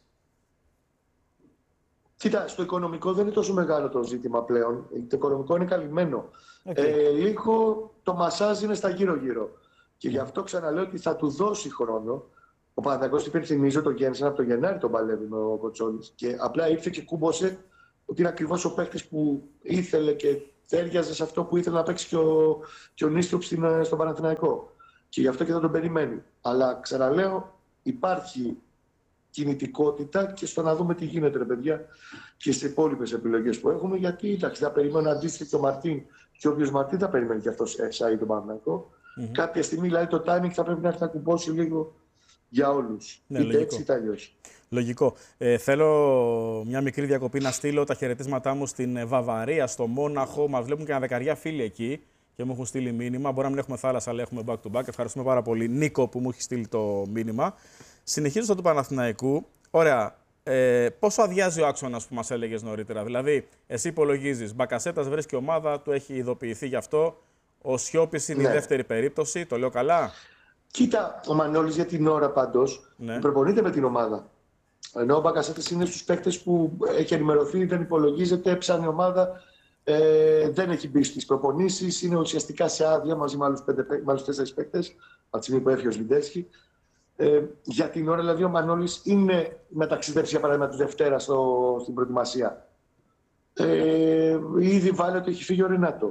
Speaker 6: Κοίτα, στο οικονομικό δεν είναι τόσο μεγάλο το ζήτημα πλέον. Το οικονομικό είναι καλυμμένο. Λίγο το μασάζ είναι στα γύρω-γύρω. Και γι' αυτό ξαναλέω ότι θα του δώσει χρόνο. Ο Παναθηναϊκός υπενθυμίζω τον Γκένσεν από το Γενάρη τον παλεύει με ο Κοτσόλης. Και απλά ήρθε και κούμποσε ότι είναι ακριβώς ο παίκτης που ήθελε και τέριαζε σε αυτό που ήθελε να παίξει και ο Νίστροπ στον Παναθηναϊκό. Και γι' αυτό και δεν τον περιμένει. Αλλά ξαναλέω, υπάρχει κινητικότητα και στο να δούμε τι γίνεται, ρε παιδιά, και στις υπόλοιπες επιλογές που έχουμε. Γιατί εντάξει, θα περιμένω αντίστοιχα και ο Μαρτίν, και όποιος Μαρτίν θα περιμένει και αυτός τον Παναθηναϊκό. Κάποια στιγμή δηλαδή το timing θα πρέπει να έρθει να κουμπώσει λίγο για όλους.
Speaker 2: Ναι,
Speaker 6: είτε
Speaker 2: λογικό.
Speaker 6: έτσι είτε αλλιώς.
Speaker 2: Λογικό. Θέλω μια μικρή διακοπή να στείλω τα χαιρετίσματά μου στην Βαβαρία, στο Μόναχο. Μας βλέπουν και ένα δεκαριά φίλοι εκεί και μου έχουν στείλει μήνυμα. Μπορεί να μην έχουμε θάλασσα, αλλά έχουμε back to back. Ευχαριστούμε πάρα πολύ, Νίκο, που μου έχει στείλει το μήνυμα. Συνεχίζω στο του Παναθηναϊκού. Ωραία. Πόσο αδειάζει ο άξονας που μας έλεγες νωρίτερα? Δηλαδή, εσύ υπολογίζεις, Μπακασέτας βρίσκει ομάδα, του έχει ειδοποιηθεί γι' αυτό. Ο Σιώπης είναι η δεύτερη περίπτωση. Το λέω καλά?
Speaker 6: Κοίτα, ο Μανώλης για την ώρα πάντως προπονείται με την ομάδα. Ενώ ο Μπακασέτας είναι στους παίκτες που έχει ενημερωθεί, δεν υπολογίζεται, έψανε η ομάδα, δεν έχει μπει στις προπονήσεις, είναι ουσιαστικά σε άδεια μαζί με άλλους 4 παίκτες, από τη στιγμή που έφυγε ο Σβιντέσχη. Για την ώρα, δηλαδή, ο Μανώλης είναι μεταξιδεύσει για παράδειγμα τη Δευτέρα στην προετοιμασία. Ήδη βάλε έχει φύγει ο Ρενάτο.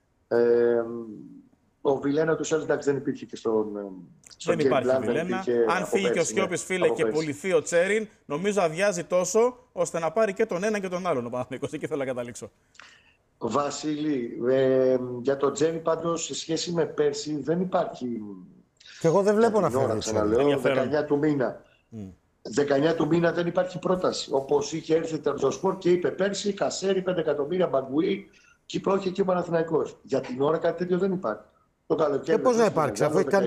Speaker 6: Ο Βιλένα του Σέλ δεν υπήρχε και στον
Speaker 2: δεν υπάρχει Βιλένα. Αν φύγει και ο Σιώπης, φίλε, και πουληθεί ο Τσέριν, νομίζω αδειάζει τόσο ώστε να πάρει και τον ένα και τον άλλον ο Παναθηναϊκός. Εκεί θέλω να καταλήξω.
Speaker 6: Βασίλη, για τον Τσέριν πάντως σε σχέση με πέρσι δεν υπάρχει.
Speaker 4: Και εγώ δεν βλέπω να φέρει.
Speaker 6: 19 του μήνα. 19 του μήνα δεν υπάρχει πρόταση. Όπως είχε έρθει το Σπορ και είπε πέρσι, Κασέρι, 5 εκατομμύρια, Μπαγκουί, και υπόχε και ο Παναθηναϊκός. Για την ώρα κάτι τέτοιο δεν υπάρχει. Το καλοκαίρι.
Speaker 4: Και πώς να υπάρξει, αφού έχει κάνει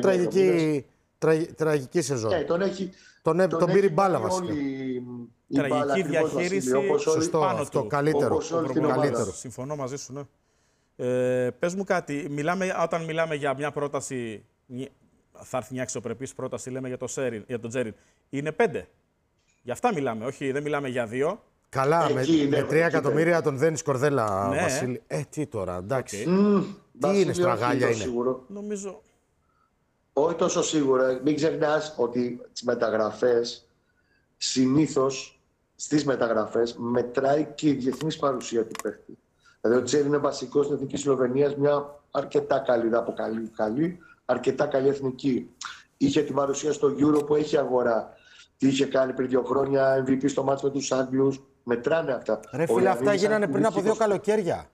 Speaker 4: τραγική σεζόν. Τον πήρε μπάλα βασικά.
Speaker 2: Τραγική διαχείριση.
Speaker 4: Σωστό, αυτό. Καλύτερο.
Speaker 2: Συμφωνώ μαζί σου, ναι. Πες μου κάτι. Όταν μιλάμε για μια πρόταση, θα έρθει μια αξιοπρεπής πρόταση, λέμε για τον Τζέριν. Είναι 5. Γι' αυτά μιλάμε, όχι, δεν μιλάμε για 2.
Speaker 4: Καλά, με 3 εκατομμύρια τον δένει Κορδέλα, ναι. Βασίλη. Τι τώρα, εντάξει. Τι είναι, στραγάλια είναι?
Speaker 2: Νομίζω.
Speaker 6: Όχι τόσο σίγουρα. Μην ξεχνάς ότι τις μεταγραφές, συνήθως στις μεταγραφές, μετράει και η διεθνής παρουσία του παίχτη. Δηλαδή ο Τσέριν είναι βασικός στην Εθνική Σλοβενίας, μια αρκετά καλή, δεν αποκαλεί καλή, αρκετά καλή εθνική. Είχε την παρουσία στο Euro που έχει αγορά. Τι είχε κάνει πριν 2 χρόνια, MVP στο μάτς με τους Άγγλους. Μετράνε αυτά.
Speaker 4: Ρε φίλε, αυτά γίνανε πριν από 2 καλοκαίρια.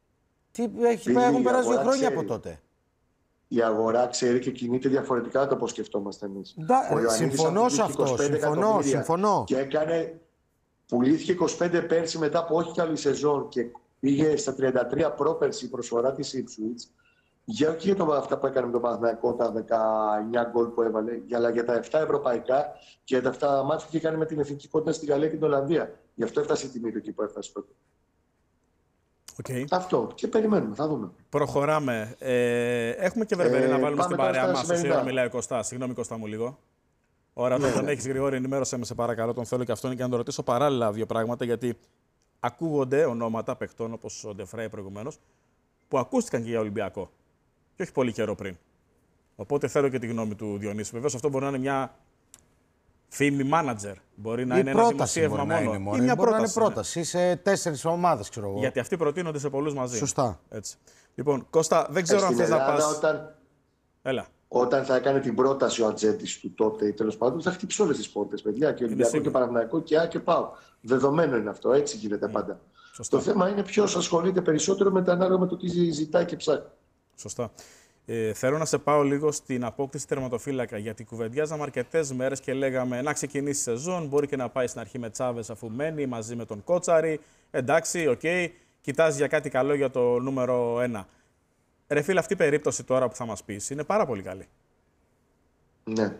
Speaker 4: Έχουν περάσει 2 χρόνια από τότε.
Speaker 6: Η αγορά ξέρει και κινείται διαφορετικά το πώς σκεφτόμαστε εμείς.
Speaker 4: Συμφωνώ σε αυτό. Συμφωνώ.
Speaker 6: Και πουλήθηκε 25 πέρσι μετά από όχι καλή σεζόν και πήγε στα 33 πρόπερσι η προσφορά της Ipswich. Για όχι για αυτά που έκανε με τον Παναθηναϊκό, τα 19 γκολ που έβαλε, αλλά για τα 7 ευρωπαϊκά και για τα 7 μάτια που είχε κάνει με την εθνική κόντρα στη Γαλλία και την Ολλανδία. Γι' αυτό έφτασε η τιμή του εκεί που έφτασε τότε.
Speaker 2: Okay.
Speaker 6: Αυτό. Και περιμένουμε, θα δούμε.
Speaker 2: Προχωράμε. Έχουμε και Βερβερή να βάλουμε στην παρέα μας. Όσο ώρα μιλάει ο Κωστάς. Συγγνώμη, Κωστά μου λίγο. Ωραία, τον έχεις γρήγορα, ενημέρωσέ με, σε παρακαλώ. Τον θέλω και αυτόν και να τον ρωτήσω παράλληλα 2 πράγματα, γιατί ακούγονται ονόματα παιχτών όπως ο Ντεφρέι προηγουμένως, που ακούστηκαν και για Ολυμπιακό. Και όχι πολύ καιρό πριν. Οπότε θέλω και τη γνώμη του Διονύση. Βεβαίως αυτό μπορεί να είναι μια φήμη μάνατζερ. Μπορεί να είναι ένα δημοσίευμα μόνο.
Speaker 4: Ή μια πρόταση. Σε 4 ομάδες, ξέρω εγώ.
Speaker 2: Γιατί αυτοί προτείνονται σε πολλούς μαζί.
Speaker 4: Σωστά.
Speaker 2: Έτσι. Λοιπόν, Κώστα, δεν ξέρω αν θες να πας.
Speaker 6: Έλα. Όταν θα έκανε την πρόταση ο ατζέντης του τότε ή τέλος πάντων, θα χτύψει όλες τις πόρτες, παιδιά. Και Ολυμπιακό και Παναθηναϊκό και ΠΑΟ. Δεδομένο είναι αυτό. Έτσι γίνεται πάντα. Σωστά. Το θέμα είναι ποιος ασχολείται περισσότερο ανάλογα με το τι ζητάει και ψάχνει.
Speaker 2: Σωστά. Θέλω να σε πάω λίγο στην απόκτηση τερματοφύλακα, γιατί κουβεντιάζαμε αρκετές μέρες και λέγαμε να ξεκινήσει η σεζόν. Μπορεί και να πάει στην αρχή με Τσάβες αφού μένει μαζί με τον Κότσαρη. Εντάξει, οκ. Κοιτάζει για κάτι καλό για το νούμερο 1. Ρε φίλε, αυτή η περίπτωση τώρα που θα μας πεις είναι πάρα πολύ καλή.
Speaker 6: Ναι.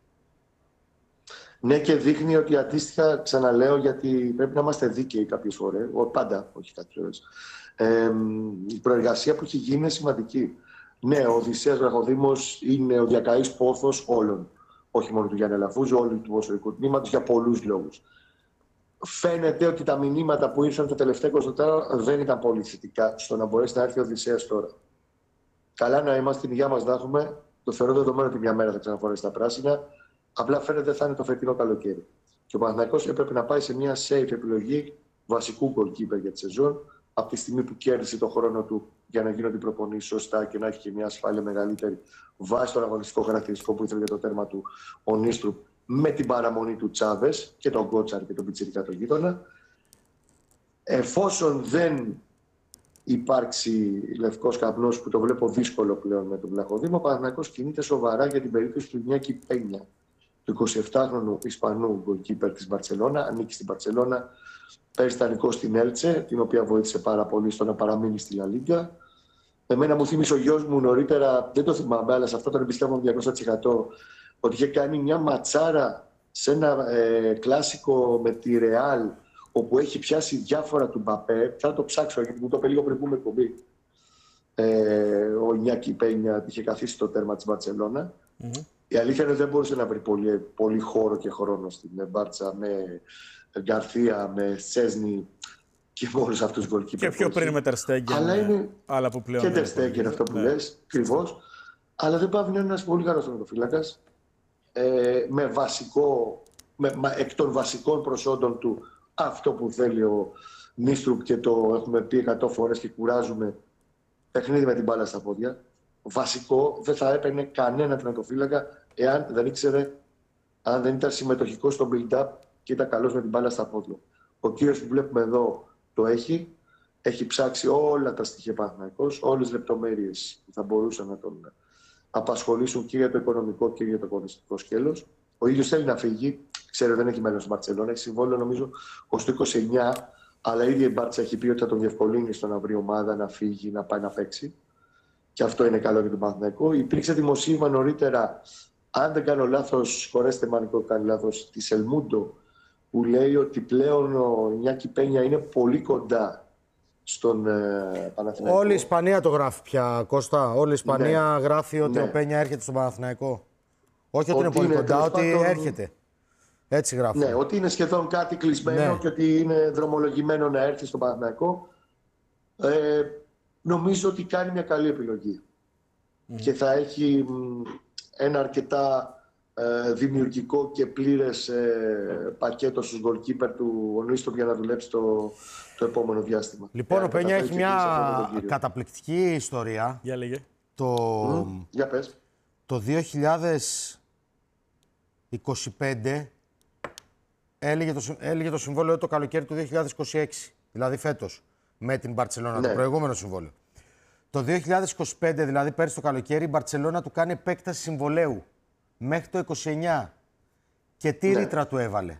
Speaker 6: Ναι, και δείχνει ότι αντίστοιχα, ξαναλέω, γιατί πρέπει να είμαστε δίκαιοι κάποιες φορές, πάντα, όχι κάποιες φορές. Η προεργασία που έχει γίνει είναι σημαντική. Ναι, ο Οδυσσέας Βραχοδήμος είναι ο διακαής πόθος όλων. Όχι μόνο του Γιάννη Αλαφούζου, όλου του ποδοσφαιρικού τμήματος, για πολλούς λόγους. Φαίνεται ότι τα μηνύματα που ήρθαν τα τελευταία 24 δεν ήταν πολύ θετικά στο να μπορέσει να έρθει ο Οδυσσέας τώρα. Καλά να είμαστε, την υγεία μας να έχουμε. Το θεωρώ δεδομένο ότι μια μέρα θα ξαναφορέσει τα πράσινα. Απλά φαίνεται θα είναι το φετινό καλοκαίρι. Και ο Παναθηναϊκός έπρεπε να πάει σε μια safe επιλογή βασικού γκολκίπερ για τη σεζόν. Από τη στιγμή που κέρδισε τον χρόνο του για να γίνονται οι προπονήσεις σωστά και να έχει και μια ασφάλεια μεγαλύτερη βάσει τον αγωνιστικό χαρακτηριστικό που ήθελε για το τέρμα του ο Νίστρουπ, με την παραμονή του Τσάβες και τον Γκότσαρ και τον Πιτσιρικά τον γείτονα. Εφόσον δεν υπάρξει λευκός καπνός, που το βλέπω δύσκολο πλέον με τον Βλαχοδήμο, ο Παναθηναϊκός κινείται σοβαρά για την περίπτωση του Ινιάκη Πένια, του 27χρονου Ισπανού γκολκίπερ της Μπαρτσελώνα. Ανήκει στην Μπαρτσελώνα, παίζει δανεικό στην Έλτσε, την οποία βοήθησε πάρα πολύ στο να παραμείνει στη Λα Λίγκα. Εμένα μου θύμισε ο γιος μου νωρίτερα, δεν το θυμάμαι, αλλά σε αυτό τον εμπιστεύομαι 200%, ότι είχε κάνει μια ματσάρα σε ένα κλάσικο με τη Ρεάλ, όπου έχει πιάσει διάφορα του Μπαπέ. Θα το ψάξω, γιατί μου το είπε λίγο πριν πούμε εκπομπή. Ο Ινιάκη Πένια είχε καθίσει το τέρμα της Μπαρτσελώνα. Η αλήθεια είναι ότι δεν μπορούσε να βρει πολύ χώρο και χρόνο στην Μπάρτσα με Γκαρθία, με Σέσνη και με όλους αυτούς τους γκολκίπερ.
Speaker 2: Και πιο πριν με Τερστέγγεν.
Speaker 6: Αλλά είναι
Speaker 2: άλλα που πλέον.
Speaker 6: και Τερστέγγεν αυτό που λες, ακριβώς. Αλλά δεν πάει να είναι ένας πολύ καλός τερματοφύλακας. Εκ των βασικών προσόντων του, αυτό που θέλει ο Νίστρουπ και το έχουμε πει 100 φορές και κουράζουμε, παιχνίδι με την μπάλα στα πόδια. Βασικό, δεν θα έπαιρνε κανένα τερματοφύλακα εάν δεν ήξερε, αν δεν ήταν συμμετοχικό στο build-up και ήταν καλός με την μπάλα στα πόδια. Ο κύριος που βλέπουμε εδώ το έχει ψάξει όλα τα στοιχεία Παναθηναϊκός, όλες τις λεπτομέρειες που θα μπορούσαν να τον απασχολήσουν και για το οικονομικό και για το αγωνιστικό σκέλος. Ο ίδιος θέλει να φύγει, ξέρω δεν έχει μέλλον στην Μπαρτσελώνα, έχει συμβόλαιο νομίζω ως το 29, αλλά η ίδια η Μπάρτσα έχει πει ότι θα τον διευκολύνει στο να βρει ομάδα, να φύγει, να πάει να παίξει. Και αυτό είναι καλό για τον Παναθηναϊκό. Υπήρξε δημοσίευμα νωρίτερα, αν δεν κάνω λάθος, χωρέστε με αν κάνει λάθος, τη Ελμούντο, που λέει ότι πλέον ο Ινιάκη Πένια είναι πολύ κοντά στον Παναθηναϊκό.
Speaker 4: Όλη η Ισπανία το γράφει πια, Κώστα. Όλη η Ισπανία γράφει ότι ο Πένια έρχεται στον Παναθηναϊκό. Όχι ότι είναι πολύ κοντά, ότι έρχεται. Έτσι γράφει.
Speaker 6: Ναι, ότι είναι σχεδόν κάτι κλεισμένο και ότι είναι δρομολογημένο να έρθει στον Παναθηναϊκό. Νομίζω ότι κάνει μια καλή επιλογή. Και θα έχει ένα αρκετά δημιουργικό και πλήρες πακέτο στους γκολκίπερ του ο Νίστρουπ για να δουλέψει το επόμενο διάστημα.
Speaker 4: Λοιπόν, ο Πένια έχει μια καταπληκτική ιστορία.
Speaker 2: Για λέγε.
Speaker 6: Για πες.
Speaker 4: Το 2025 έλεγε το συμβόλαιο το καλοκαίρι του 2026, δηλαδή φέτος, με την Μπαρτσελώνα, το προηγούμενο συμβόλαιο. Το 2025, δηλαδή πέρσι το καλοκαίρι, η Μπαρτσελώνα του κάνει επέκταση συμβολαίου μέχρι το 29. Και τι ρήτρα του έβαλε?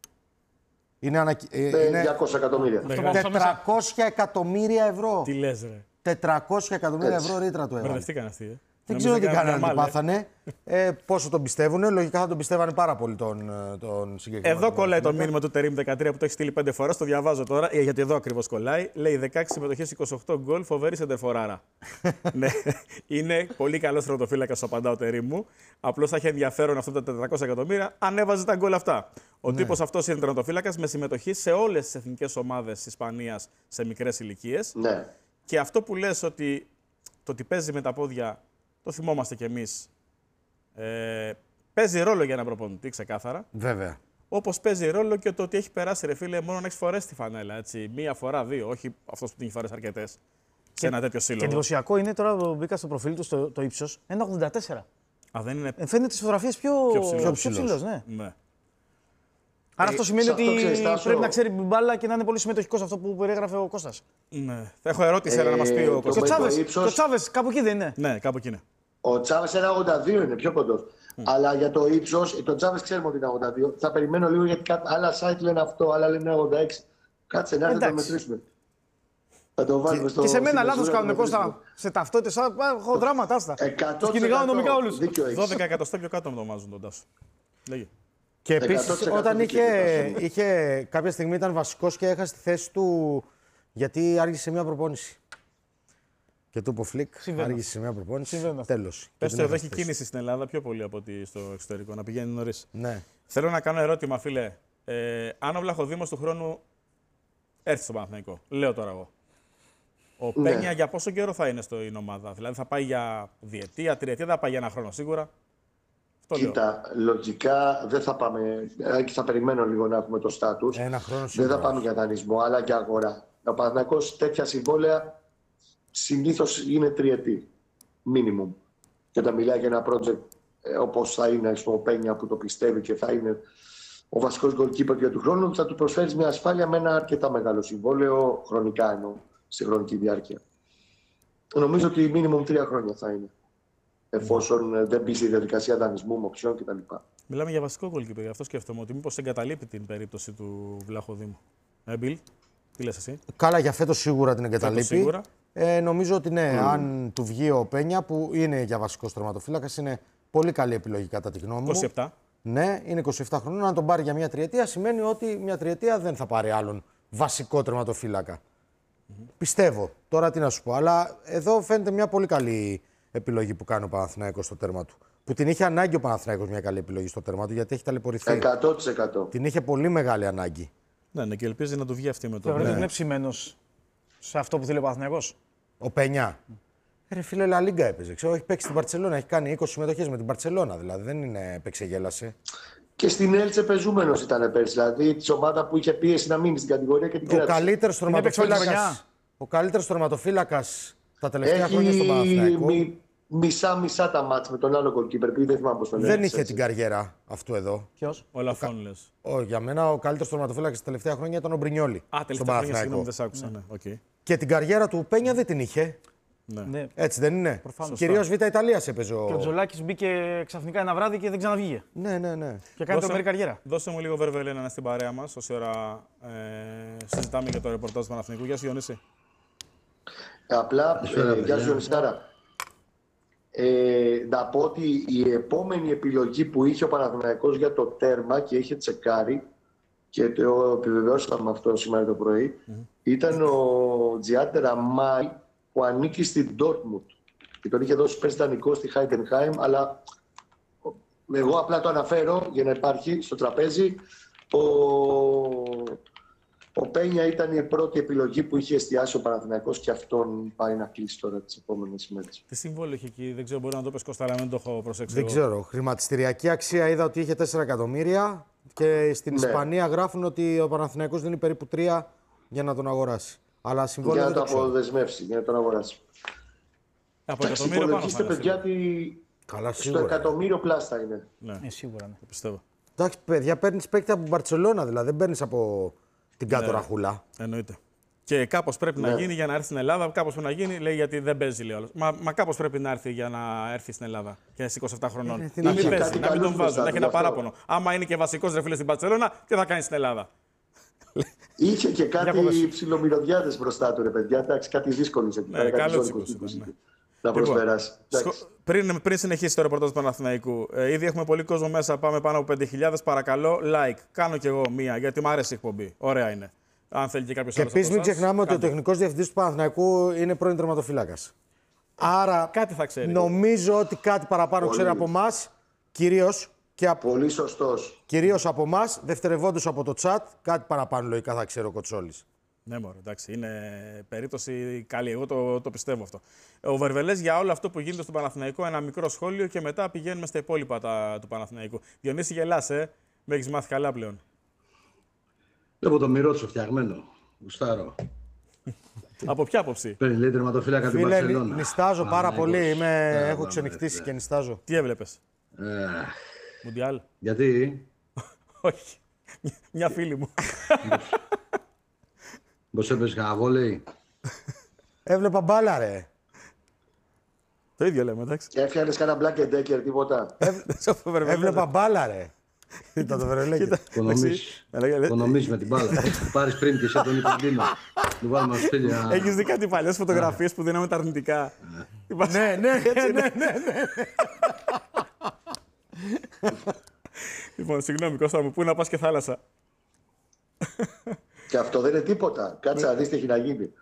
Speaker 4: Είναι
Speaker 6: 200 εκατομμύρια.
Speaker 4: 400 εκατομμύρια ευρώ.
Speaker 2: Τι λες ρε?
Speaker 4: 400 εκατομμύρια ευρώ ρήτρα του έβαλε.
Speaker 2: Μπερδευτήκαν αυτοί.
Speaker 4: Δεν ξέρω τι κάνανε, τι πάθανε. Πόσο τον πιστεύουνε. Λογικά θα τον πιστεύανε πάρα πολύ τον συγκεκριμένο.
Speaker 2: Εδώ κολλάει το μήνυμα του Τερίμ 13 που το έχει στείλει 5 φορές. Το διαβάζω τώρα, γιατί εδώ ακριβώς κολλάει. Λέει 16 συμμετοχές, 28 γκολ, φοβερή σεντερφοράρα. Ναι, είναι πολύ καλός τερματοφύλακας, απαντά ο Τερίμ μου. Απλώς θα έχει ενδιαφέρον αυτά τα 400 εκατομμύρια αν έβαζε τα γκολ αυτά. Ο τύπος αυτός είναι τερματοφύλακας με συμμετοχή σε όλες τις εθνικές ομάδες της Ισπανίας σε μικρές ηλικίες.
Speaker 6: Ναι.
Speaker 2: Και αυτό που λες ότι το ότι παίζει με τα πόδια. Το θυμόμαστε κι εμείς. Παίζει ρόλο για έναν προπονητή, ξεκάθαρα.
Speaker 4: Βέβαια.
Speaker 2: Όπως παίζει ρόλο και το ότι έχει περάσει, ρε φίλε, μόνο να έχει φορέσει τη φανέλα. Έτσι. Μία φορά, δύο. Όχι αυτός που την έχει φορέσει αρκετές. Σε ένα τέτοιο σύλλογο.
Speaker 5: Και εντυπωσιακό είναι τώρα που μπήκα στο προφίλ του το ύψος 1,84.
Speaker 2: Α, δεν είναι.
Speaker 5: Φαίνεται τις φωτογραφίες πιο ψηλός. Ναι. Άρα αυτό σημαίνει ότι πρέπει να ξέρει την μπάλα και να είναι πολύ συμμετοχικός, αυτό που περιέγραφε ο Κώστας.
Speaker 2: Ναι. Θα έχω ερώτηση να μας πει ο Κώστας.
Speaker 5: Το Τσάβες, κάπου εκεί δεν είναι?
Speaker 2: Ναι, κάπου εκεί είναι.
Speaker 6: Ο Τσάβες 1,82 είναι, πιο κοντός. Αλλά για το ύψος, το Τσάβες ξέρουμε ότι είναι 82. Θα περιμένω λίγο γιατί άλλα site λένε αυτό, άλλα λένε 86. Κάτσε να έρθει να το μετρήσουμε. Θα το βάλουμε στο.
Speaker 5: Και σε μένα λάθος κάνουν, Κώστα. Σε ταυτότητες, έχω δράματα άστα. Τους κυνηγάω νομικά όλους.
Speaker 2: 12 εκατοστά πιο κάτω με το ονομάζουν τον Τάσο. Λέγε.
Speaker 4: Και επίσης όταν είχε κάποια στιγμή ήταν βασικός και έχασε τη θέση του γιατί άργησε μια προπόνηση. Και του είπε ο Φλικ, άργησε μια προπόνηση. Τέλος.
Speaker 2: Πες το, εδώ έχει κίνηση στην Ελλάδα πιο πολύ από ότι στο εξωτερικό, να πηγαίνει νωρίς.
Speaker 4: Ναι.
Speaker 2: Θέλω να κάνω ερώτημα, φίλε. Αν ο Βλαχοδήμος του χρόνου έρθει στο Παναθηναϊκό, λέω τώρα εγώ. Ο Πένια για πόσο καιρό θα είναι στην ομάδα? Δηλαδή θα πάει για διετία, τριετία, δεν θα πάει για ένα χρόνο σίγουρα.
Speaker 6: Κοίτα, λογικά δεν θα πάμε. Θα περιμένω λίγο να έχουμε το στάτους.
Speaker 4: Ένα χρόνο
Speaker 6: Δεν
Speaker 4: σίγουρα.
Speaker 6: θα πάμε για δανεισμό, αλλά και αγορά. Ο Παναθηναϊκός τέτοια συμβόλαια συνήθως είναι τριετή. Minimum. Και όταν μιλάει για ένα project όπως θα είναι ο Πένια που το πιστεύει και θα είναι ο βασικός goalkeeper για του χρόνου, θα του προσφέρει μια ασφάλεια με ένα αρκετά μεγάλο συμβόλαιο, χρονικά εννοώ, σε χρονική διάρκεια. Νομίζω ότι minimum 3 χρόνια θα είναι. Εφόσον δεν μπει στη διαδικασία δανεισμού, μοξιών κτλ.
Speaker 2: Μιλάμε για βασικό goalkeeper, γι' αυτό σκέφτομαι ότι μήπως εγκαταλείπει την περίπτωση του Βλαχοδήμου. Μπιλ, τι λες εσύ?
Speaker 4: Καλά, για φέτος σίγουρα την εγκαταλείπει.
Speaker 2: Σίγουρα.
Speaker 4: Νομίζω ότι ναι, αν του βγει ο Πένια, που είναι για βασικό τερματοφύλακας, είναι πολύ καλή επιλογή κατά τη γνώμη μου.
Speaker 2: 27.
Speaker 4: Ναι, είναι 27 χρονών. Αν τον πάρει για μια τριετία, σημαίνει ότι μια τριετία δεν θα πάρει άλλον βασικό τερματοφύλακα. Πιστεύω. Τώρα τι να σου πω. Αλλά εδώ φαίνεται μια πολύ καλή επιλογή που κάνει ο Παναθηναϊκός στο τέρμα του. Που την είχε ανάγκη ο Παναθηναϊκός μια καλή επιλογή στο τέρμα του, γιατί έχει ταλαιπωρηθεί.
Speaker 6: 100%.
Speaker 4: Την είχε πολύ μεγάλη ανάγκη.
Speaker 2: Ναι, και ελπίζει να του βγει αυτή με το.
Speaker 5: Θεωρείτε ότι είναι ψημένος σε αυτό που θέλει ο Παναθηναϊκός?
Speaker 4: Ο Πενιά. Ρε φίλε, Λα Λίγκα έπαιζε. Ξέρω, έχει παίξει στην Μπαρτσελώνα. Έχει κάνει 20 συμμετοχές με την Μπαρτσελώνα. Δηλαδή δεν είναι παίξε γέλασε.
Speaker 6: Και στην Έλτσε πεζούμενος ήταν πέρσι. Δηλαδή τη ομάδα που είχε πίεση να μείνει στην κατηγορία και την
Speaker 4: Ο
Speaker 6: κράτησε.
Speaker 4: καλύτερος τερματοφύλακας. Ο καλύτερος τερματοφύλακας τα τελευταία χρόνια στον Παναθηναϊκό.
Speaker 6: Μισά-μισά τα μάτς με τον άλλο goalkeeper, επειδή δεν θυμάμαι πώς τον
Speaker 4: Δεν
Speaker 6: έλεγες,
Speaker 4: είχε
Speaker 6: έτσι.
Speaker 4: την καριέρα αυτού εδώ.
Speaker 5: Ποιος?
Speaker 2: Ο Λαφόν λες.
Speaker 4: Για μένα ο καλύτερος τερματοφύλακας τα τελευταία χρόνια ήταν ο Μπρινιόλι.
Speaker 2: Α, τελευταία χρόνια, συγγνώμη, δεν σ' άκουσα. Ναι. Okay.
Speaker 4: Και την καριέρα του Πένια δεν την είχε.
Speaker 2: Ναι.
Speaker 4: Έτσι δεν είναι?
Speaker 5: Προφανώς.
Speaker 4: Κυρίως Β' Ιταλίας έπαιζε
Speaker 5: Και ο Τζολάκης μπήκε ξαφνικά ένα βράδυ και δεν ξαναβγήκε.
Speaker 4: Ναι.
Speaker 5: Και κάνει τρομερή καριέρα.
Speaker 2: Δώσε μου λίγο Βερβελέ να είναι στην παρέα μας, όση ώρα συζητάμε για το ρεπορτάζ του Παναθηναϊκού. Γεια σου, Διονύση.
Speaker 6: Απλά, γεια σου Ιωνισάρα. Να πω ότι η επόμενη επιλογή που είχε ο Παναθηναϊκός για το τέρμα και είχε τσεκάρει και το επιβεβαιώσαμε αυτό σήμερα το πρωί, ήταν ο Τζιάντε Ραμάι που ανήκει στην Ντόρτμουντ και τον είχε δώσει πέρσι δανεικό στη Χάιντενχάιμ, αλλά εγώ απλά το αναφέρω για να υπάρχει στο τραπέζι. Ο Πένια ήταν η πρώτη επιλογή που είχε εστιάσει ο Παναθηναϊκός και αυτόν πάει να κλείσει τώρα τις επόμενες ημέρες.
Speaker 2: Τι συμβόλαιο είχε εκεί, δεν ξέρω, μπορεί να το πες Κώστα, αλλά δεν το έχω προσέξει.
Speaker 4: Δεν ξέρω. Χρηματιστηριακή αξία είδα ότι είχε 4 εκατομμύρια και στην Ισπανία γράφουν ότι ο Παναθηναϊκός δίνει περίπου 3 για να τον αγοράσει. Αλλά συμβόλαιο
Speaker 6: Για να
Speaker 4: δεν
Speaker 6: το
Speaker 4: το ξέρω.
Speaker 6: αποδεσμεύσει, για να τον αγοράσει.
Speaker 2: Από
Speaker 6: Εντάξει,
Speaker 2: εκατομμύριο πάνω
Speaker 6: υπολογίστε,
Speaker 2: θα είναι,
Speaker 6: παιδιά,
Speaker 2: φίλε.
Speaker 4: Καλά,
Speaker 6: στο
Speaker 4: σίγουρα.
Speaker 6: εκατομμύριο πλάστα είναι.
Speaker 2: Ναι,
Speaker 5: Σίγουρα ναι.
Speaker 2: το πιστεύω.
Speaker 4: Εντάξει, παιδιά, παίρνει παίκτη από Μπαρτσελώνα, δηλαδή δεν παίρνει από την κάτω ραχούλα.
Speaker 2: Εννοείται. Και κάπως πρέπει να γίνει για να έρθει στην Ελλάδα. Κάπως πρέπει να γίνει, λέει, γιατί δεν παίζει, λέει όλος. Μα κάπως πρέπει να έρθει για να έρθει στην Ελλάδα. Και στις 27 χρονών.
Speaker 4: να
Speaker 2: Να μην
Speaker 6: είχε
Speaker 2: παίζει,
Speaker 6: κάτι
Speaker 2: να μην
Speaker 6: καλό
Speaker 2: τον βάζουν,
Speaker 6: μπροστά
Speaker 2: να έχει
Speaker 6: του,
Speaker 2: ένα
Speaker 6: γι' αυτό.
Speaker 2: παράπονο. Άμα είναι και βασικός ρε φίλε στην Μπαρσελόνα, τι θα κάνει στην Ελλάδα.
Speaker 6: Είχε και κάτι
Speaker 5: Διακόπτωση.
Speaker 6: ψιλομυρωδιάδες μπροστά του, ρε παιδιά. Εντάξει, κάτι δύσκολο εκεί πέρα.
Speaker 2: Ναι,
Speaker 6: κάτι
Speaker 2: καλό
Speaker 6: ζώρικο
Speaker 2: τσίκος ήταν, ναι.
Speaker 6: να προσφεράσει.
Speaker 2: Πριν συνεχίσει το ρεπορτάζ του Παναθηναϊκού, ήδη έχουμε πολύ κόσμο μέσα. Πάμε πάνω από 5.000. Παρακαλώ, like. Κάνω κι εγώ μία, γιατί μου αρέσει η εκπομπή. Ωραία είναι. Αν θέλει και κάποιο
Speaker 4: Και
Speaker 2: άλλο.
Speaker 4: επίση μην ξεχνάμε ότι ο τεχνικός διευθυντής του Παναθηναϊκού είναι πρώην τερματοφύλακας. Άρα
Speaker 2: Κάτι θα ξέρει.
Speaker 4: νομίζω ότι κάτι παραπάνω ξέρει από εμάς,
Speaker 6: Πολύ σωστός.
Speaker 4: κυρίως από εμάς, δευτερευόντως από το chat, κάτι παραπάνω λογικά θα ξέρει ο Κοτσόλης.
Speaker 2: Ναι, μωρέ, εντάξει, είναι περίπτωση καλή. Εγώ το πιστεύω αυτό. Ο Βερβελές για όλο αυτό που γίνεται στο Παναθηναϊκό, ένα μικρό σχόλιο και μετά πηγαίνουμε στα υπόλοιπα του Παναθηναϊκού. Διονύση, γελάς, με έχεις μάθει καλά πλέον.
Speaker 7: Βλέπω το Μιρότσο φτιαγμένο. Γουστάρω.
Speaker 2: Από ποια άποψη?
Speaker 7: Παίρνει λέει τερματοφύλακα την
Speaker 4: Φίλε,
Speaker 7: Μπαρσελόνα.
Speaker 4: νιστάζω πάρα πολύ.
Speaker 7: Παναθηναϊκός.
Speaker 4: Έχω ξενυχτήσει και νιστάζω.
Speaker 2: Τι έβλεπες?
Speaker 7: Ε,
Speaker 2: Μουντιάλ?
Speaker 7: γιατί,
Speaker 2: Όχι. Μια φίλη μου.
Speaker 7: πώς έπαιζε κανένα βόλεϊ.
Speaker 4: Έβλεπα μπάλα, ρε.
Speaker 2: Το ίδιο λέμε, εντάξει.
Speaker 6: Έφτιανες κανένα Black and Decker, τίποτα.
Speaker 4: Έβλεπα μπάλα, ρε. Κοίτα το βερελέκι.
Speaker 7: Οικονομείς με την μπάλα. Πάρεις πριν και σε τον Ιπποντίνο. Του βάλουμε στο στήλι.
Speaker 2: Έχεις δει κάτι παλιές φωτογραφίες που δίναμε τα αρνητικά?
Speaker 4: Ναι.
Speaker 2: Λοιπόν, συγγνώμη Κώστα μου, πού να πας και θάλασσα?
Speaker 6: Και αυτό δεν είναι τίποτα. Κάτσε να δεις τι έχει να γίνει.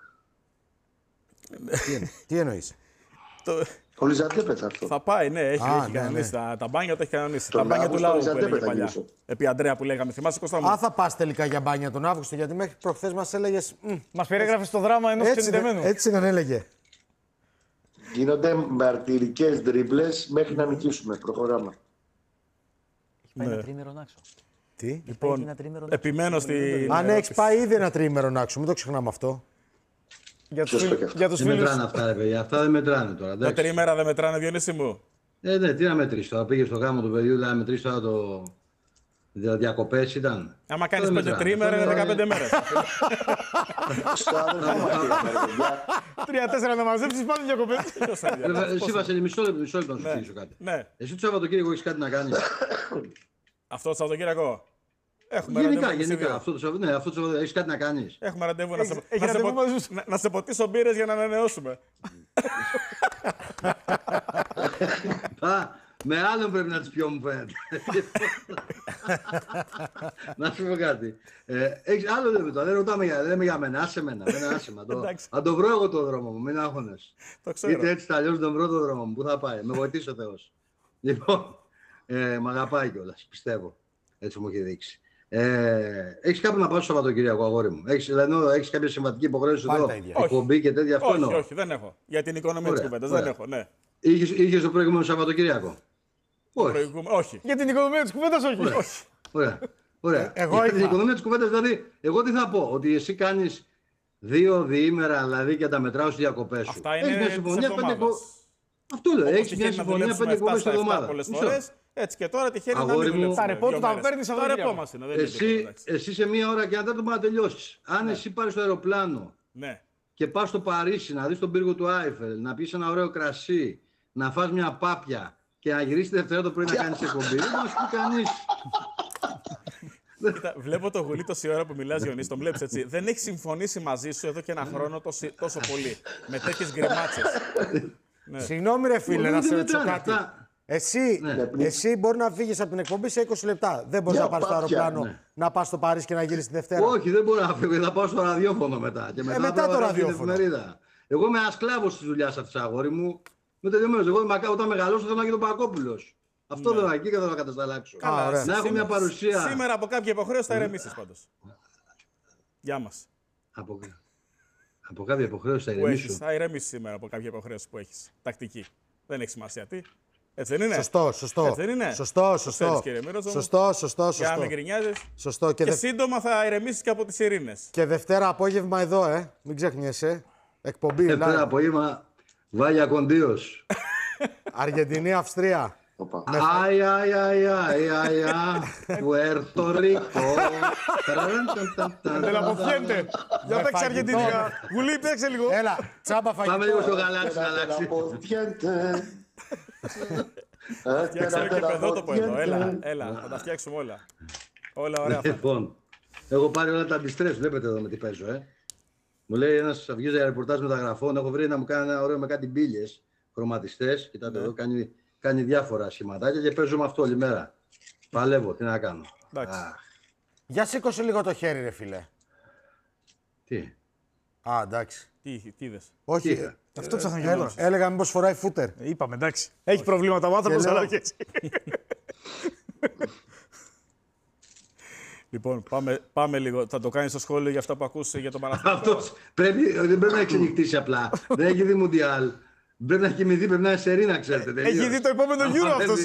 Speaker 4: Τι εννοείς?
Speaker 6: Ο Λιζαντέπετ αυτό.
Speaker 2: Θα πάει, ναι, έχει
Speaker 4: ναι,
Speaker 2: κανονίσει.
Speaker 4: ναι.
Speaker 2: Τα μπάνια το έχει κανονίσει.
Speaker 6: Τον
Speaker 2: Τα μπάνια του
Speaker 6: Αύγουστο
Speaker 2: λαού που
Speaker 6: Λιζαντέπετ
Speaker 2: έλεγε
Speaker 6: θα
Speaker 2: παλιά.
Speaker 6: γυρίσω.
Speaker 2: Επί Αντρέα που λέγαμε. Θυμάσαι Κώστα μου?
Speaker 4: Α, θα πας τελικά για μπάνια τον Αύγουστο, γιατί μέχρι προχθές μας έλεγες.
Speaker 5: Μας περιέγραφε το δράμα ενός ξενιτεμένου.
Speaker 4: Έτσι δεν έλεγε.
Speaker 6: Γίνονται μαρτυρικές ντρίμπλες μέχρι να νικήσουμε. Προχωράμε.
Speaker 8: Πάει ένα τρίμερο να άξω.
Speaker 4: Τι?
Speaker 2: Λοιπόν, επιμένω στη.
Speaker 4: Αν έχει πάει ήδη ένα τρίμερο να άξω, μην το ξεχνάμε αυτό.
Speaker 5: Για τους φίλους.
Speaker 7: Δεν μετράνε αυτά, ρε παιδιά. Αυτά δεν μετράνε τώρα.
Speaker 2: Τα τρίμερα δεν μετράνε, Διονύση μου.
Speaker 7: Ναι, τι να μετρήσει τώρα. Πήγε στο γάμο του παιδιού, να μετρήσει τώρα το. Διακοπές ήταν.
Speaker 2: Άμα κάνεις 5 τρίμερα, είναι 15 μέρες.
Speaker 5: 3-4 να μαζέψεις, πάνε διακοπές.
Speaker 7: Εσύ, Βασίλη, μισό λεπτό να σου εξηγήσω κάτι. Εσύ το Σαββατοκύριακο έχεις κάτι να κάνεις?
Speaker 2: Αυτό το Σαββατοκύριακο.
Speaker 7: Γενικά. Αυτό το Σαββατοκύριακο έχεις κάτι να κάνεις?
Speaker 2: Έχουμε ραντεβού να σε ποτίσω μπύρες για να ανανεώσουμε.
Speaker 7: Με άλλον πρέπει να τις πιω, μου φαίνεται. Να σου πω κάτι. Άλλο λέμε τώρα, δεν ρωτάμε δεν λέμε για μένα, άσε μένα. Αν το βρω εγώ το δρόμο μου, μην άγχονες. Είτε έτσι τα αλλιώς τον βρω το δρόμο μου, πού θα πάει, με βοηθήσει ο Θεός. Λοιπόν, μ' αγαπάει κιόλας, πιστεύω. Έτσι μου έχει δείξει. Έχεις κάπου να πάω στο Σαββατοκύριακο, αγόρι μου? Έχεις κάποια συμβατική υποχρέωση εδώ, εκπομπή και τέτοια?
Speaker 2: Όχι, δεν έχω. Για την οικονομία της κουβέντας δεν έχω, ναι.
Speaker 7: Είχες το προηγούμενο Σαββατοκύριακο?
Speaker 2: Όχι.
Speaker 5: Για την οικονομία της κουβέντας, όχι.
Speaker 7: Ωραία. Για την οικονομία της κουβέντας, δηλαδή, εγώ τι θα πω? Ότι εσύ κάνεις 2 διήμερα, δηλαδή, και τα μετράω στις διακοπές σου.
Speaker 2: Αυτά είναι της εβδομάδας.
Speaker 7: Αυτό λέω. Έχεις μια συμφωνία 5 εκπομπές την εβδομάδα.
Speaker 2: Έτσι και τώρα τυχαίνει να μην δουλεύεις.
Speaker 5: Τα ρεπό του τα παίρνεις από
Speaker 2: τα μας είναι.
Speaker 7: Εσύ σε 1 ώρα και αν δεν το να τελειώσεις. Αν εσύ πάρεις το αεροπλάνο και πας στο Παρίσι να δεις τον πύργο του Άιφελ, να πεις ένα ωραίο κρασί, να φας μια πάπια και να γυρίσεις τη Δευτέρα το πρωί να κάνεις εκπομπή, δεν θα σου πει κανείς.
Speaker 2: Βλέπω το Γουλή τόση ώρα που μιλάς, Διονύση, τον βλέπεις έτσι. Δεν έχει συμφωνήσει μαζί σου εδώ και ένα χρόνο τόσο πολύ. Με τέτοιες γκριμάτσες.
Speaker 4: Συγγνώμη, ρε φίλε, να σε ρωτήσω κάτι. Εσύ μπορεί να φύγεις από την εκπομπή σε 20 λεπτά. Δεν μπορείς να πάρεις το αεροπλάνο, να πας στο Παρίσι και να γυρίσεις τη Δευτέρα?
Speaker 7: Όχι, δεν μπορώ να φύγω. Θα πάω στο ραδιόφωνο μετά. Και
Speaker 4: μετά το ραδιόφωνο.
Speaker 7: Εγώ είμαι ένα σκλάβος της δουλειάς αυτής, αγόρι μου. Με τελειωμένος. Εγώ όταν μεγαλώσω θέλω να γίνω Πακόπουλος. Αυτό θέλω εκεί και θα το κατασταλάξω. Να έχω μια παρουσία.
Speaker 2: Σήμερα από κάποια υποχρέωση θα ηρεμήσεις πάντως. Γεια μας.
Speaker 7: Από κάποια υποχρέωση θα ηρεμήσω?
Speaker 2: Θα ηρεμήσεις σήμερα από κάποια υποχρέωση που έχεις. Τακτική. Δεν έχει σημασία τι. Έτσι δεν είναι?
Speaker 4: Σωστό.
Speaker 2: Έτσι δεν είναι?
Speaker 4: Σωστό.
Speaker 2: Για να μην γκρινιάζεις.
Speaker 4: Σωστό.
Speaker 2: Και σύντομα θα ηρεμήσεις και από τις ειρήνες.
Speaker 4: Και Δευτέρα απόγευμα εδώ, μην ξεχνιέσαι. Εκπομπή.
Speaker 7: Δευτέρα απόγευμα, Βάλια Κοντίος.
Speaker 4: Αργεντινή, Αυστρία.
Speaker 7: Αι, Puerto Rico.
Speaker 5: Δεν αποφιένται. Για παίξε Αργεντινία. Γουλή, παίξε λίγο.
Speaker 4: Έλα, τσάμπα φαγητό.
Speaker 7: Πάμε λίγο στο γαλάξι.
Speaker 2: Φτιάξαμε και παιδότοπο εδώ. Έλα, θα τα φτιάξουμε όλα. Όλα ωραία.
Speaker 7: Λοιπόν, έχω πάρει όλα τα αντιστρέφ. Βλέπετε εδώ με τι παίζω, Μου λέει ένας βγάζει για ρεπορτάζ μεταγραφών. Έχω βρει να μου κάνει ένα ωραίο με κάτι μπίλιες, χρωματιστές. Κοιτάτε εδώ, κάνει διάφορα σχηματάκια και παίζω με αυτό όλη μέρα. Παλεύω, τι να κάνω.
Speaker 4: Για σήκωσε λίγο το χέρι, ρε φίλε.
Speaker 7: Τι?
Speaker 4: Α, εντάξει.
Speaker 2: Τι είδες?
Speaker 4: Όχι.
Speaker 5: Αυτό ψάχνω για όλους.
Speaker 4: Έλεγα μήπως φοράει φούτερ.
Speaker 5: Είπαμε, εντάξει. Έχει προβλήματα ο άνθρωπος, αλλά και έτσι.
Speaker 2: Λοιπόν, πάμε λίγο. Θα το κάνεις στο σχόλιο για αυτά που ακούς για τον Παναθηναϊκό.
Speaker 7: Αυτός δεν πρέπει να εξενυχτήσει απλά. Δεν έχει δει Μουντιάλ. Πρέπει να έχει κοιμηθεί, πρέπει να είναι σερίνα, ξέρετε.
Speaker 5: Έχει δει το επόμενο γύρο αυτός.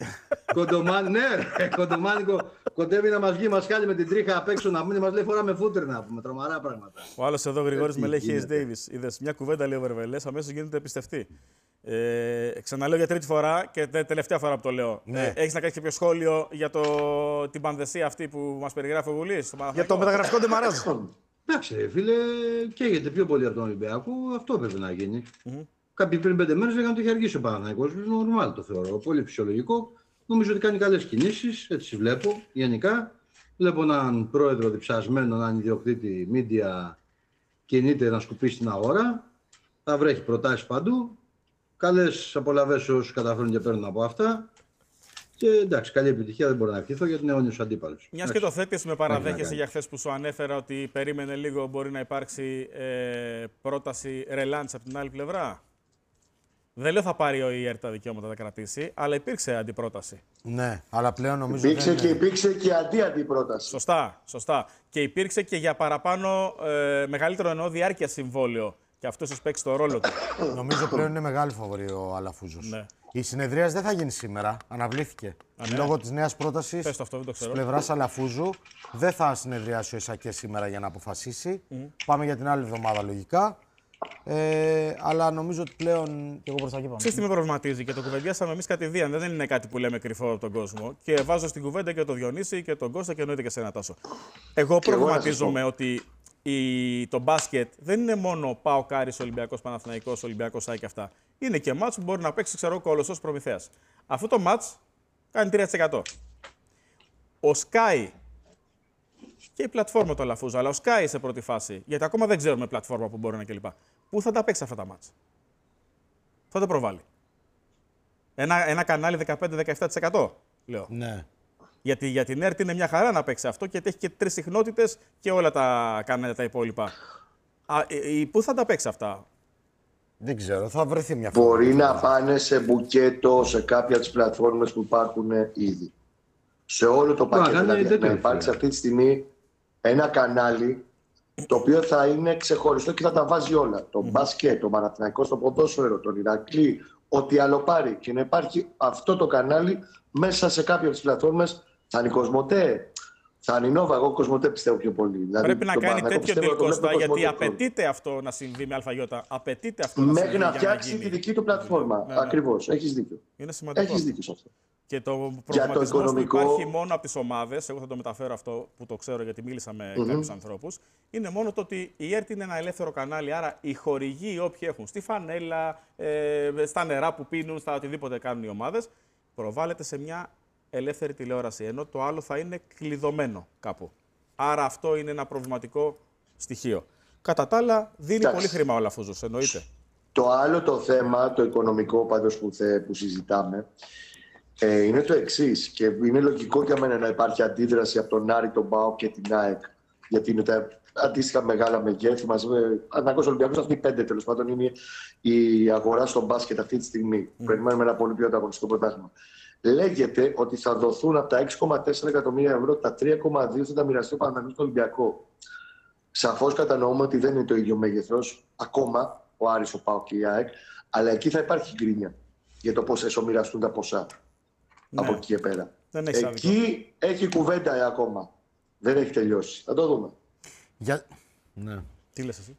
Speaker 7: Κοντομάνικο, κοντεύει να μας βγει μασχάλη με την τρίχα απ' έξω να μην μας λέει φοράμε φούτερ να πούμε, τρομαρά πράγματα.
Speaker 2: Ο άλλος εδώ, Γρηγόρης, με λέει Hayes Davis. Είδες, μια κουβέντα λέει ο Βερβελές, αμέσως γίνεται πιστευτή. Ξαναλέω για τρίτη φορά και τελευταία φορά που το λέω. Έχεις να κάνεις κάποιο σχόλιο για την πανδεσία αυτή που μας περιγράφει ο Γουλής?
Speaker 5: Για το μεταγραφικό ντεμαράζ.
Speaker 7: Εντάξει, φίλε, καίγεται πιο πολύ από τον Ολυμπιακό, αυτό πρέπει να γίνει. Κάποιοι πριν 5 μέρες λέγανε ότι είχε αργήσει ο Παναθηναϊκός. Νορμάλ το θεωρώ. Πολύ φυσιολογικό. Νομίζω ότι κάνει καλές κινήσεις. Έτσι βλέπω γενικά. Βλέπω έναν πρόεδρο διψασμένο, έναν ιδιοκτήτη media κινείται να σκουπίσει την αγορά. Θα βρέχει προτάσεις παντού. Καλές απολαβές όσους καταφέρουν και παίρνουν από αυτά. Και εντάξει, καλή επιτυχία, δεν μπορώ να ευχηθώ γιατί είναι αιώνιος αντίπαλος.
Speaker 2: Μιας και το θέτεις, με παραδέχεσαι για χθες που σου ανέφερα ότι περίμενε λίγο, μπορεί να υπάρξει πρόταση ρελάντς από την άλλη πλευρά. Δεν λέω θα πάρει ο ΙΕΡ τα δικαιώματα, θα κρατήσει, αλλά υπήρξε αντιπρόταση.
Speaker 4: Ναι, αλλά πλέον νομίζω.
Speaker 6: Υπήρξε και αντιπρόταση.
Speaker 2: Σωστά. Και υπήρξε και για παραπάνω μεγαλύτερο εννοώ διάρκεια συμβόλαιο. Και αυτό ίσως παίξει το ρόλο του.
Speaker 4: Νομίζω πλέον είναι μεγάλη φαβορή ο Αλαφούζος.
Speaker 2: Ναι.
Speaker 4: Η συνεδρίαση δεν θα γίνει σήμερα. Αναβλήθηκε.
Speaker 2: Ναι.
Speaker 4: Λόγω της νέας πρότασης
Speaker 2: Πες το αυτό, δεν το ξέρω.
Speaker 4: της πλευράς Αλαφούζου δεν θα συνεδριάσει ο Ισακέ σήμερα για να αποφασίσει. Πάμε για την άλλη εβδομάδα λογικά. Αλλά νομίζω ότι πλέον. Και εγώ προς τα εκεί πάμε.
Speaker 2: Ξέρεις τι με προβληματίζει και το κουβεντιάσαμε εμείς κατηδίαν. Δεν είναι κάτι που λέμε κρυφό από τον κόσμο. Και βάζω στην κουβέντα και τον Διονύση και τον Κώστα και εννοείται και σένα, Τάσο. Εγώ προβληματίζομαι ότι το μπάσκετ δεν είναι μόνο ΠΑΟΚ Άρης, Ολυμπιακός Παναθηναϊκός, Ολυμπιακός ΑΕΚ και αυτά. Είναι και μάτς που μπορεί να παίξει, ξέρω, Κολοσσός Προμηθέας. Αυτό το μάτς κάνει 3%. Ο Sky και η πλατφόρμα του Αλαφούζου, αλλά ο Sky σε πρώτη φάση, γιατί ακόμα δεν ξέρουμε πλατφόρμα που μπορεί να κλπ. Πού θα τα παίξει αυτά τα μάτς. Θα το προβάλλει. Ένα κανάλι 15-17%, λέω.
Speaker 4: Ναι.
Speaker 2: Γιατί για την ΕΡΤ είναι μια χαρά να παίξει αυτό, γιατί έχει και 3 συχνότητες και όλα τα κανάλια τα υπόλοιπα. Πού θα τα παίξει αυτά.
Speaker 4: Δεν ξέρω, θα βρεθεί μια φορά.
Speaker 6: Μπορεί να πάνε σε μπουκέτο σε κάποια τις πλατφόρμες που υπάρχουν ήδη. Σε όλο το πακέτο. Δηλαδή, να υπάρξει αυτή τη στιγμή ένα κανάλι το οποίο θα είναι ξεχωριστό και θα τα βάζει όλα. Το μπάσκετ, το Παναθηναϊκό στο ποδόσφαιρο, τον Ηρακλή, ό,τι άλλο πάρει. Και να υπάρχει αυτό το κανάλι μέσα σε κάποια από τις πλατφόρμες. Θα είναι η Κοσμοτέ, θα είναι η Νόβα. Εγώ Κοσμοτέ πιστεύω πιο πολύ. Δηλαδή,
Speaker 2: πρέπει να κάνει τέτοιο deal, Κώστα, γιατί απαιτείται αυτό να συμβεί με ΑΙ. Απαιτείται αυτό
Speaker 6: μέχρι να φτιάξει τη δική του πλατφόρμα.
Speaker 2: Ναι.
Speaker 6: Ακριβώς. Έχεις δίκιο.
Speaker 2: Είναι σημαντικό.
Speaker 6: Έχεις δίκιο σε αυτό.
Speaker 2: Και το προβληματισμός που υπάρχει μόνο από τις ομάδες, εγώ θα το μεταφέρω αυτό που το ξέρω γιατί μίλησα με κάποιους ανθρώπους, είναι μόνο το ότι η ΕΡΤ είναι ένα ελεύθερο κανάλι, άρα οι χορηγοί όποιοι έχουν στη φανέλα, στα νερά που πίνουν, στα οτιδήποτε κάνουν οι ομάδες, προβάλλεται σε μια ελεύθερη τηλεόραση, ενώ το άλλο θα είναι κλειδωμένο κάπου. Άρα αυτό είναι ένα προβληματικό στοιχείο. Κατά τα άλλα, δίνει πολύ χρήμα ο Αλαφούζος, εννοείται.
Speaker 6: Το άλλο το θέμα, το οικονομικό πάντως που συζητάμε, είναι το εξής. Και είναι λογικό για μένα να υπάρχει αντίδραση από τον Άρη, τον ΠΑΟΚ και την ΑΕΚ. Γιατί είναι τα αντίστοιχα μεγάλα μεγέθη. Αναγκώς Ολυμπιακός, αυτή η 5 τέλος πάντων είναι η αγορά στο μπάσκετ αυτή τη στιγμή. Περιμένουμε ένα πολύ πιο ανταγωνιστικό πρωτάθλημα. Λέγεται ότι θα δοθούν από τα 6,4 εκατομμύρια ευρώ, τα 3,2 θα τα μοιραστεί ο Παναθηναϊκός στο Ολυμπιακό. Σαφώς κατανοούμε ότι δεν είναι το ίδιο μέγεθος ακόμα ο Άρης, ο ΠΑΟΚ και η ΑΕΚ, αλλά εκεί θα υπάρχει γκρίνια για το πώς εσωμοιραστούν τα ποσά. Ναι. Από εκεί και πέρα. Εκεί έχει κουβέντα ακόμα. Δεν έχει τελειώσει. Θα το δούμε.
Speaker 4: Ναι.
Speaker 2: Τι λες εσύ.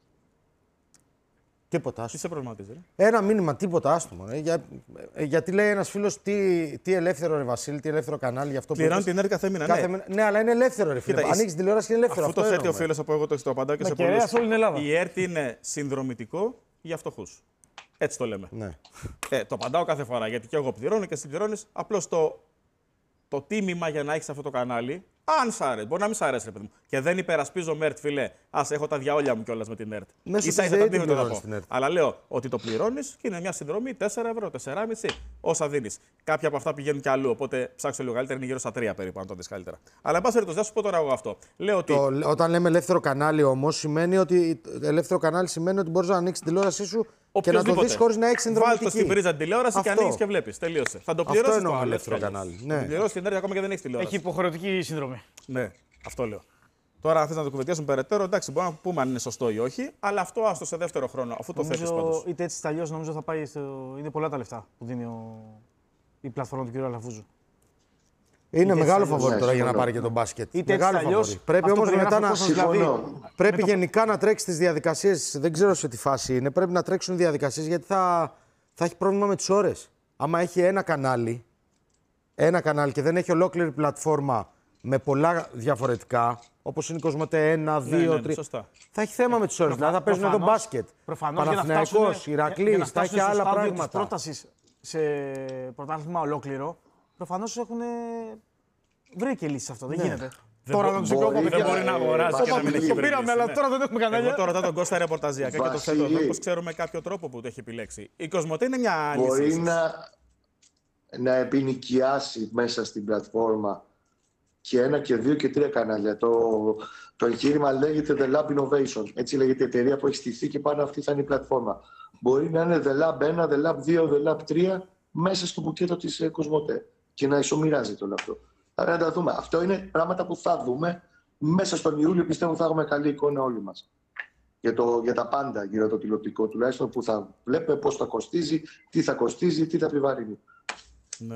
Speaker 4: Τίποτα.
Speaker 2: Τι σε προβληματίζει.
Speaker 4: Ένα μήνυμα, τίποτα άστομο. Γιατί λέει ένας φίλος τι ελεύθερο ρε Βασίλη, τι ελεύθερο κανάλι για αυτό που.
Speaker 2: Πληρώνει την ΕΡΤ κάθε μήνα.
Speaker 4: Ναι, αλλά είναι ελεύθερο ρε φίλε. Ανοίξει τηλεόραση και είναι ελεύθερο.
Speaker 2: Αυτό το θέτει ο φίλος από εγώ το απαντάω και σε πολλούς.
Speaker 5: Όλη την Ελλάδα.
Speaker 2: Η ΕΡΤ είναι συνδρομητικό για φτωχούς. Έτσι το λέμε.
Speaker 4: Ναι.
Speaker 2: Το απαντάω κάθε φορά γιατί και εγώ πληρώνω και εσύ πληρώνεις. Απλώς το τίμημα για να έχεις αυτό το κανάλι, αν σ' άρεσε, μπορεί να μην σ' αρέσει, ρε παιδί μου. Και δεν υπερασπίζω ΕΡΤ, φιλέ. Ας έχω τα διαόλια μου κιόλας με την ΕΡΤ.
Speaker 4: Ίσα
Speaker 2: τα αντίθετα να πω. Αλλά λέω ότι το πληρώνεις και είναι μια συνδρομή 4 ευρώ, 4,5 όσα δίνεις. Κάποια από αυτά πηγαίνουν κι αλλού. Οπότε ψάξω λίγο καλύτερα, είναι γύρω στα 3 περίπου, αν το δεις καλύτερα. Αλλά εν πάση περιπτώσει, θα σου πω τώρα εγώ αυτό. Λέω ότι...
Speaker 4: Όταν λέμε ελεύθερο κανάλι όμως, σημαίνει ότι ελεύθερο κανάλι σημαίνει ότι μπορείς να ανοίξεις την τηλεόρασή σου και να το δεις χωρίς να έχεις συνδρομητική.
Speaker 2: Βάλτε το στην πρίζα την τηλεόραση και ανοίγεις και βλέπεις. Τελείωσε. Θα το πληρώσεις το
Speaker 4: ελεύθερο κανάλι.
Speaker 2: Ναι. Θα το πληρώσεις την ΕΡΤ ακόμα και δεν έχεις τηλεόραση.
Speaker 5: Έχει υποχρεωτική συνδρομή.
Speaker 2: Ναι, αυτό λέω. Τώρα, αν θες να το κουβεντιάσουμε περαιτέρω, εντάξει, μπορούμε να πούμε αν είναι σωστό ή όχι, αλλά αυτό άστο σε δεύτερο χρόνο, αφού το θέτεις πάντως.
Speaker 5: Είτε έτσι είτε αλλιώς, νομίζω θα πάει. Είναι πολλά τα λεφτά που δίνει η πλατφόρμα του κ. Αλαφούζου.
Speaker 4: Είναι μεγάλο φαβόρι τώρα για να πάρει και τον μπάσκετ. Μεγάλο φαβόρι. Πρέπει όμως μετά να. Πρέπει γενικά να τρέξει τις διαδικασίες. Δεν ξέρω σε τι φάση είναι. Πρέπει να τρέξουν οι διαδικασίες γιατί θα έχει πρόβλημα με τις ώρες. Άμα έχει ένα κανάλι και δεν έχει ολόκληρη πλατφόρμα με πολλά διαφορετικά, όπως είναι η Κοσμοτέ 1, 2, 3.
Speaker 2: Σωστά.
Speaker 4: Θα έχει θέμα με τις ώρες. Δηλαδή θα παίζουν εδώ μπάσκετ. Παναθηναϊκός, Ηρακλής, θα έχει άλλα πράγματα.
Speaker 5: Της πρότασης σε πρωτάθλημα ολόκληρο, προφανώς έχουν βρει και λύση σε αυτό. Δεν γίνεται.
Speaker 2: Τώρα δεν μπορεί να αγοράζει και να μην έχει βρει.
Speaker 5: Το πήραμε, αλλά τώρα δεν έχουμε κανένα.
Speaker 2: Εγώ τώρα ρωτάω τον Κώστα ρεπορταζιακά και το θέτω εδώ, πώς ξέρουμε κάποιο τρόπο που το έχει επιλέξει. Η Κοσμοτέ είναι μια άλλη.
Speaker 6: Μπορεί να επινοικιάσει μέσα στην πλατφόρμα και 1 και 2 και 3 κανάλια. Το εγχείρημα λέγεται The Lab Innovation. Έτσι λέγεται η εταιρεία που έχει στηθεί και πάνω αυτή θα είναι η πλατφόρμα. Μπορεί να είναι The Lab 1, The Lab 2, The Lab 3 μέσα στο μπουκέτο της Κοσμοτέ και να ισομοιράζεται όλο αυτό. Άρα να τα δούμε. Αυτό είναι πράγματα που θα δούμε μέσα στον Ιούλιο. Πιστεύω θα έχουμε καλή εικόνα όλοι μας. για τα πάντα γύρω το τηλεοπτικό, τουλάχιστον που θα βλέπουμε πώς θα κοστίζει, τι θα επιβαρύνει.
Speaker 2: Ναι.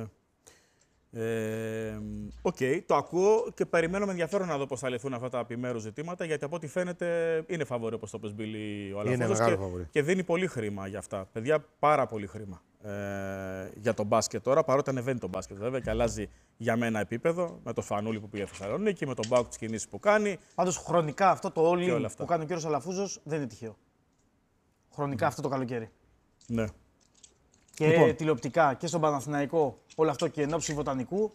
Speaker 2: Οκ, το ακούω και περιμένω με ενδιαφέρον να δω πώς θα λυθούν αυτά τα επιμέρους ζητήματα, γιατί από ό,τι φαίνεται είναι φαβορί, όπως το πες, Μπίλη, ο Αλαφούζος και δίνει πολύ χρήμα για αυτά. Παιδιά, πάρα πολύ χρήμα για το μπάσκετ τώρα, παρότι ανεβαίνει το μπάσκετ βέβαια και αλλάζει για μένα επίπεδο, με το Φανούλη που πήγε Θεσσαλονίκη, με τον Μπάουκ τις κινήσεις που κάνει.
Speaker 5: Πάντως χρονικά αυτό το all που κάνει ο κύριος Αλαφούζος δεν είναι τυχαίο. Χρονικά αυτό το καλοκαίρι.
Speaker 2: Ναι.
Speaker 5: Και λοιπόν, τηλεοπτικά και στον Παναθηναϊκό, όλο αυτό και ενόψει Βοτανικού.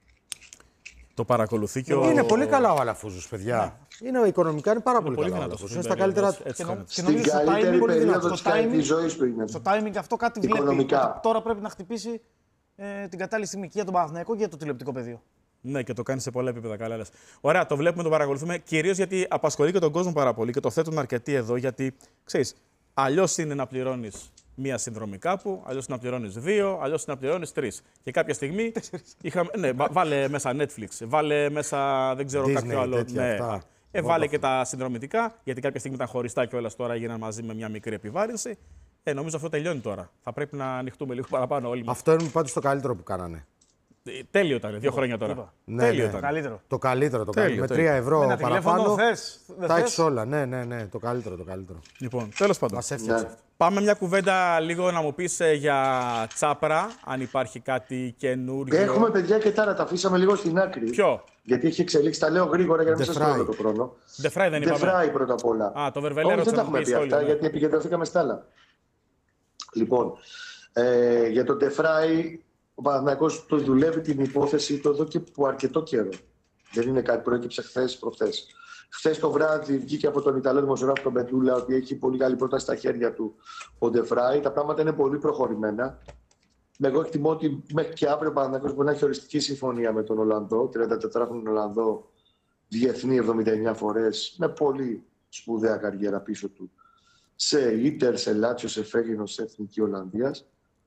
Speaker 2: Το παρακολουθεί και
Speaker 4: είναι πολύ καλά ο Αλαφούζος, παιδιά. Ναι. Οικονομικά είναι πάρα πολύ καλά. Είναι στα καλύτερα του.
Speaker 6: Στην καλύτερη περίοδο της ζωής του είναι.
Speaker 5: Στο timing αυτό κάτι βλέπει. Τώρα πρέπει να χτυπήσει την κατάλληλη στιγμή και για τον Παναθηναϊκό και για το τηλεοπτικό πεδίο.
Speaker 2: Ναι, και το κάνει σε πολλά επίπεδα. Καλά λες. Ωραία, το βλέπουμε, το παρακολουθούμε. Κυρίως γιατί απασχολεί και τον κόσμο πάρα πολύ και το θέτουν αρκετοί εδώ. Γιατί ξέρεις, αλλιώς είναι να πληρώνεις μία συνδρομή κάπου, αλλιώς να πληρώνεις 2, αλλιώς να πληρώνεις 3. Και κάποια στιγμή. Ναι, βάλε μέσα Netflix, βάλε μέσα δεν ξέρω
Speaker 4: Disney,
Speaker 2: κάποιο άλλο. Ναι. Βάλε και τα συνδρομητικά, γιατί κάποια στιγμή ήταν χωριστά κιόλας, τώρα έγιναν μαζί με μια μικρή επιβάρυνση. Νομίζω αυτό τελειώνει τώρα. Θα πρέπει να ανοιχτούμε λίγο παραπάνω όλοι μας.
Speaker 4: Αυτό είναι πάντως το καλύτερο που κάνανε.
Speaker 2: Τέλειο ήταν, 2 χρόνια τώρα.
Speaker 4: Ναι,
Speaker 2: τέλειο
Speaker 4: ναι.
Speaker 2: ήταν.
Speaker 5: Καλύτερο.
Speaker 4: Το καλύτερο. Με 3 ευρώ παραπάνω. Τα έχεις όλα. Ναι. Το καλύτερο.
Speaker 2: Λοιπόν, τέλος πάντων.
Speaker 4: Μας έφτιαξε.
Speaker 6: Ναι.
Speaker 2: Πάμε μια κουβέντα λίγο να μου πεις για Τσάπρα, αν υπάρχει κάτι καινούριο.
Speaker 6: Έχουμε παιδιά και τα αφήσαμε λίγο στην άκρη.
Speaker 2: Ποιο?
Speaker 6: Γιατί έχει εξελίξει, τα λέω γρήγορα για να μην σας τρώω το χρόνο.
Speaker 2: Ντεφράι δεν είπαμε.
Speaker 6: Ντεφράι πρώτα απ' όλα.
Speaker 2: Το Βερβελέρο.
Speaker 6: Δεν τα έχουμε πει αυτά, γιατί επικεντρωθήκαμε στα άλλα. Λοιπόν, για τον Ντεφράι, ο Παναθηναϊκός το δουλεύει την υπόθεση του εδώ και από αρκετό καιρό. Δεν είναι κάτι που προέκυψε χθες προχθές. Χθες το βράδυ βγήκε από τον Ιταλό δημοσιογράφο τον Πετούλα ότι έχει πολύ καλή πρόταση στα χέρια του ο Ντεφράι. Τα πράγματα είναι πολύ προχωρημένα. Εγώ εκτιμώ ότι μέχρι και αύριο ο Παναθηναϊκός μπορεί να έχει οριστική συμφωνία με τον Ολλανδό, 34χρονο Ολλανδό, διεθνή 79 φορές, με πολύ σπουδαία καριέρα πίσω του. Σε Ίντερ, σε Λάτσιο, σε Φέγγινο, σε Εθνική Ολλανδίας.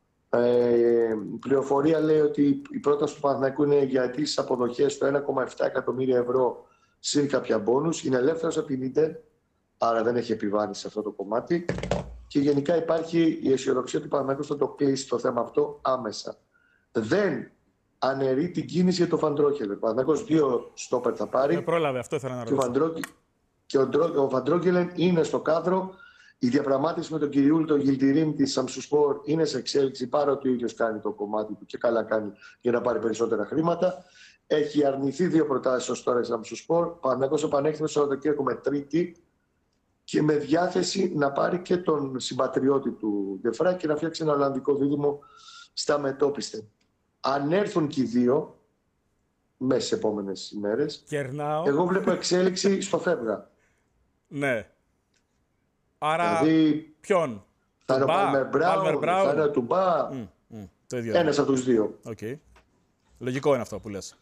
Speaker 6: Η πληροφορία λέει ότι η πρόταση του Παναθηναϊκού είναι για τις αποδοχές στο 1,7 εκατομμύρια ευρώ συν κάποια μπόνους. Είναι ελεύθερος από την Ίντερ, άρα δεν έχει επιβάρυνση σε αυτό το κομμάτι. Και γενικά υπάρχει η αισιοδοξία ότι ο Παναθηναϊκός θα το κλείσει το θέμα αυτό άμεσα. Δεν αναιρεί την κίνηση για το Φαντρόκελ. Ο Παναθηναϊκός 2 στόπερ θα πάρει.
Speaker 2: Πρόλαβε, αυτό ήθελα να ρωτήσω.
Speaker 6: Και ο Φαντρόκελ είναι στο κάδρο. Η διαπραγμάτευση με τον Κυριούλη, τον Γιλτιρίμ τη Σαμσουσπόρ είναι σε εξέλιξη, παρότι ο ίδιος κάνει το κομμάτι του και καλά κάνει για να πάρει περισσότερα χρήματα. Έχει αρνηθεί 2 προτάσεις ως τώρα η Σαμσουσπόρ. Ο Παναθηναϊκός επανέρχεται το Σαββατοκύριακο με τρίτη και με διάθεση να πάρει και τον συμπατριώτη του Ντεφράι και να φτιάξει ένα Ολλανδικό δίδυμο στα μετόπιστε. Αν έρθουν και οι δύο μέσα στις επόμενες ημέρες, εγώ βλέπω εξέλιξη στο φεύγα.
Speaker 2: Ναι. Άρα,
Speaker 6: δηλαδή,
Speaker 2: ποιον?
Speaker 6: Θα είναι ο Πάλμερ Μπράουν, θα είναι ο Τουμπά. Ένας από τους δύο.
Speaker 2: Okay. Λογικό είναι αυτό που λες.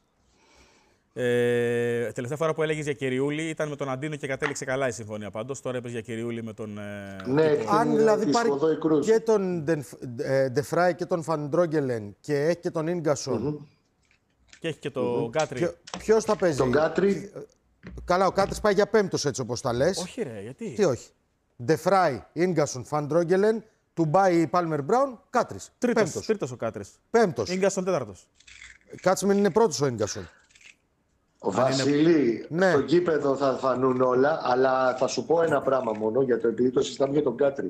Speaker 2: Τελευταία φορά που έλεγες για Κυριούλη ήταν με τον Αντίνο και κατέληξε καλά η συμφωνία πάντως. Τώρα είπες για Κυριούλη με τον.
Speaker 6: Ναι,
Speaker 4: αν δηλαδή πάρει και τον Ντεφράι και τον Φαντρόγκελεν και έχει και τον Ίνγκασον.
Speaker 2: Και έχει και τον Γκάτρι.
Speaker 4: Ποιος θα παίζει?
Speaker 6: Τον Γκάτρι.
Speaker 4: Καλά, ο Κάτρις πάει για 5ος έτσι όπως τα λες.
Speaker 2: Όχι, ρε, γιατί?
Speaker 4: Τι όχι? Ντεφράι, Ίνγκασον, Φαντρόγκελεν, Τουμπάι, Πάλμερ Μπράουν, Κάτρις.
Speaker 2: Τρίτος ο Κάτρις.
Speaker 4: 5ος.
Speaker 2: Ίνγκασον 4ος.
Speaker 4: Κάτσε μην είναι πρώτος ο Ίνγκασον.
Speaker 6: Ο Βασίλη, ναι. Στο γήπεδο θα φανούν όλα, αλλά θα σου πω ένα πράγμα μόνο, επειδή το συζητάμε για τον Κάτρι.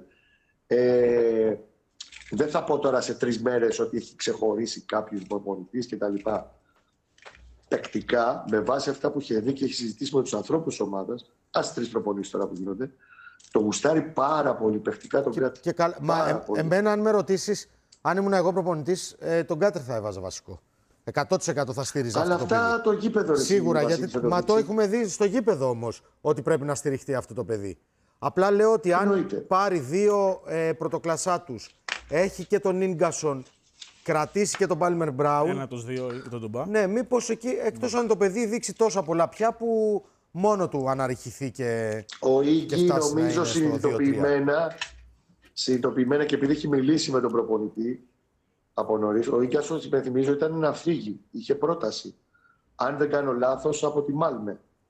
Speaker 6: Δεν θα πω τώρα σε 3 μέρες ότι έχει ξεχωρίσει κάποιος προπονητής κτλ. Τακτικά, με βάση αυτά που είχε δει και έχει συζητήσει με τους ανθρώπους της ομάδας, ας 3 προπονήσεις τώρα που γίνονται, το γουστάρει πάρα πολύ παιχτικά τον Κάτρι.
Speaker 4: Εμένα, αν με ρωτήσεις, αν ήμουν εγώ προπονητής, τον Κάτρι θα έβαζα βασικό. 100% θα στήριζα
Speaker 6: αλλά
Speaker 4: αυτό το
Speaker 6: αυτά
Speaker 4: παιδί.
Speaker 6: Το γήπεδο,
Speaker 4: σίγουρα, γιατί το έχουμε δει στο γήπεδο όμως ότι πρέπει να στηριχτεί αυτό το παιδί. Απλά λέω ότι αν πάρει 2 πρωτοκλασσά τους, έχει και τον Ίνγκασον, κρατήσει και τον Πάλμερ Μπράουν.
Speaker 2: Ένα τους 2 ή τον Τουμπά.
Speaker 4: Ναι, μήπως εκεί, εκτός αν το παιδί δείξει τόσα πολλά πια που μόνο του αναρριχηθεί και.
Speaker 6: Ο Ίγκη νομίζω συνειδητοποιημένα και επειδή έχει μιλήσει με τον προπονητή από νωρίς, ο Ίγκασον, υπενθυμίζω, ήταν να φύγει. Είχε πρόταση, αν δεν κάνω λάθος, από τη Μάλμε.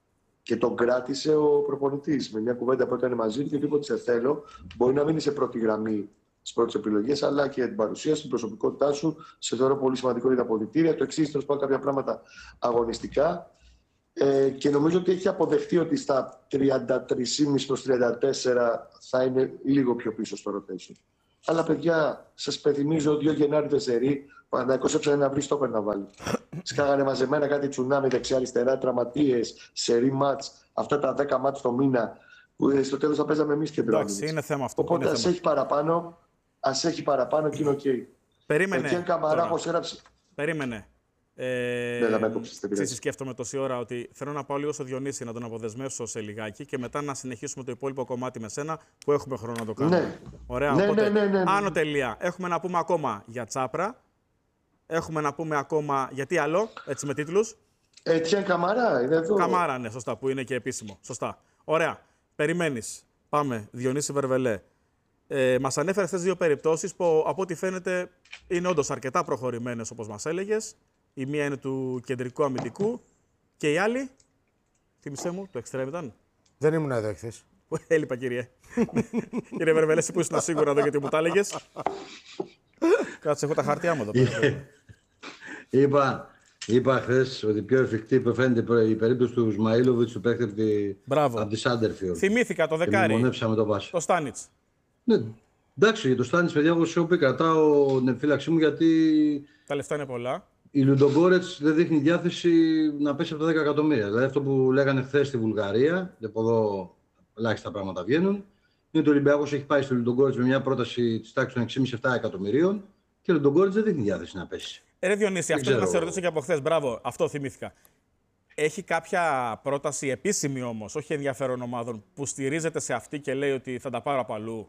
Speaker 6: Και τον κράτησε ο προπονητής με μια κουβέντα που έκανε μαζί του και είπε ότι σε θέλω. Μπορεί να μείνει σε πρώτη γραμμή στις πρώτες επιλογές, αλλά και την παρουσία, την προσωπικότητά σου. Σε θεωρώ πολύ σημαντικό για τα αποδυτήρια. Το εξής, τέλος πάντων, κάποια πράγματα αγωνιστικά. Και νομίζω ότι έχει αποδεχτεί ότι στα 33,5 προς 34 θα είναι λίγο πιο πίσω στο rotation. Αλλά παιδιά, σας πενθυμίζω 2 Γενάρη Βεζερή, ο Παναθηναϊκός έψανε να βρει στόπερ να βάλει. Σκάγανε μαζεμένα κάτι τσουνάμι δεξιά-αριστερά, τραυματίες, σερί μάτς, αυτά τα 10 μάτς το μήνα, που στο τέλος θα παίζαμε εμείς κεντρό.
Speaker 2: Εντάξει, είναι θέμα αυτό.
Speaker 6: Οπότε ας έχει παραπάνω και είναι οκ.
Speaker 2: Περίμενε.
Speaker 6: Εκεί Καμαρά, όπως έγραψε.
Speaker 2: Περίμενε. Σκέφτομαι τόση ώρα ότι θέλω να πάω λίγο στο Διονύση να τον αποδεσμεύσω σε λιγάκι και μετά να συνεχίσουμε το υπόλοιπο κομμάτι με σένα που έχουμε χρόνο να το κάνουμε.
Speaker 6: Ναι.
Speaker 2: Ωραία, οπότε άνω τελεία. Έχουμε να πούμε ακόμα για Τσάπρα. Έχουμε να πούμε ακόμα για τι άλλο, έτσι με τίτλους.
Speaker 6: Ετιέν Καμαρά, είναι εδώ.
Speaker 2: Καμάρα, ναι, σωστά, που είναι και επίσημο. Σωστά. Ωραία. Περιμένεις. Πάμε. Διονύση Βερβελέ. Μας ανέφερε αυτές 2 περιπτώσεις που από ό,τι φαίνεται είναι όντως αρκετά προχωρημένες όπως μας έλεγες. Η μία είναι του κεντρικού αμυντικού και η άλλη, θύμισέ μου, το εξτρέμ ήταν.
Speaker 4: Δεν ήμουν εδώ εχθές.
Speaker 2: Έλειπα, κύριε. Κύριε Βερβελέ, εσύ που ήσουν σίγουρα εδώ γιατί μου τα έλεγες. Κάτσε, έχω τα χαρτιά μου εδώ πέρα.
Speaker 7: Είπα χθες ότι πιο εφικτή φαίνεται η περίπτωση του Ισμαήλοβιτς του παίκτη από τη Σάντερφιορντ.
Speaker 2: Θυμήθηκα το δεκάρι.
Speaker 7: Το
Speaker 2: Στάνιτς.
Speaker 7: Ναι, εντάξει, για το Στάνιτς, παιδιά, εγώ σου πει, κρατάω την επιφύλαξή μου γιατί.
Speaker 2: Τα λεφτά είναι πολλά.
Speaker 7: Η Λουντογκόρετς δεν δείχνει διάθεση να πέσει από τα 10 εκατομμύρια. Δηλαδή αυτό που λέγανε χθες στη Βουλγαρία, και από εδώ ελάχιστα πράγματα βγαίνουν, είναι ότι ο Ολυμπιακός έχει πάει στη Λουντογκόρετς με μια πρόταση της τάξης των 6,5-7 εκατομμυρίων και ο Λουντογκόρετς δεν δείχνει διάθεση να πέσει.
Speaker 2: Ρε Διονύση, αυτό που θα σε ρωτήσω και από χθες. Μπράβο, αυτό θυμήθηκα. Έχει κάποια πρόταση επίσημη όμως, όχι ενδιαφέρον ομάδων, που στηρίζεται σε αυτή και λέει ότι θα τα πάρω από αλλού?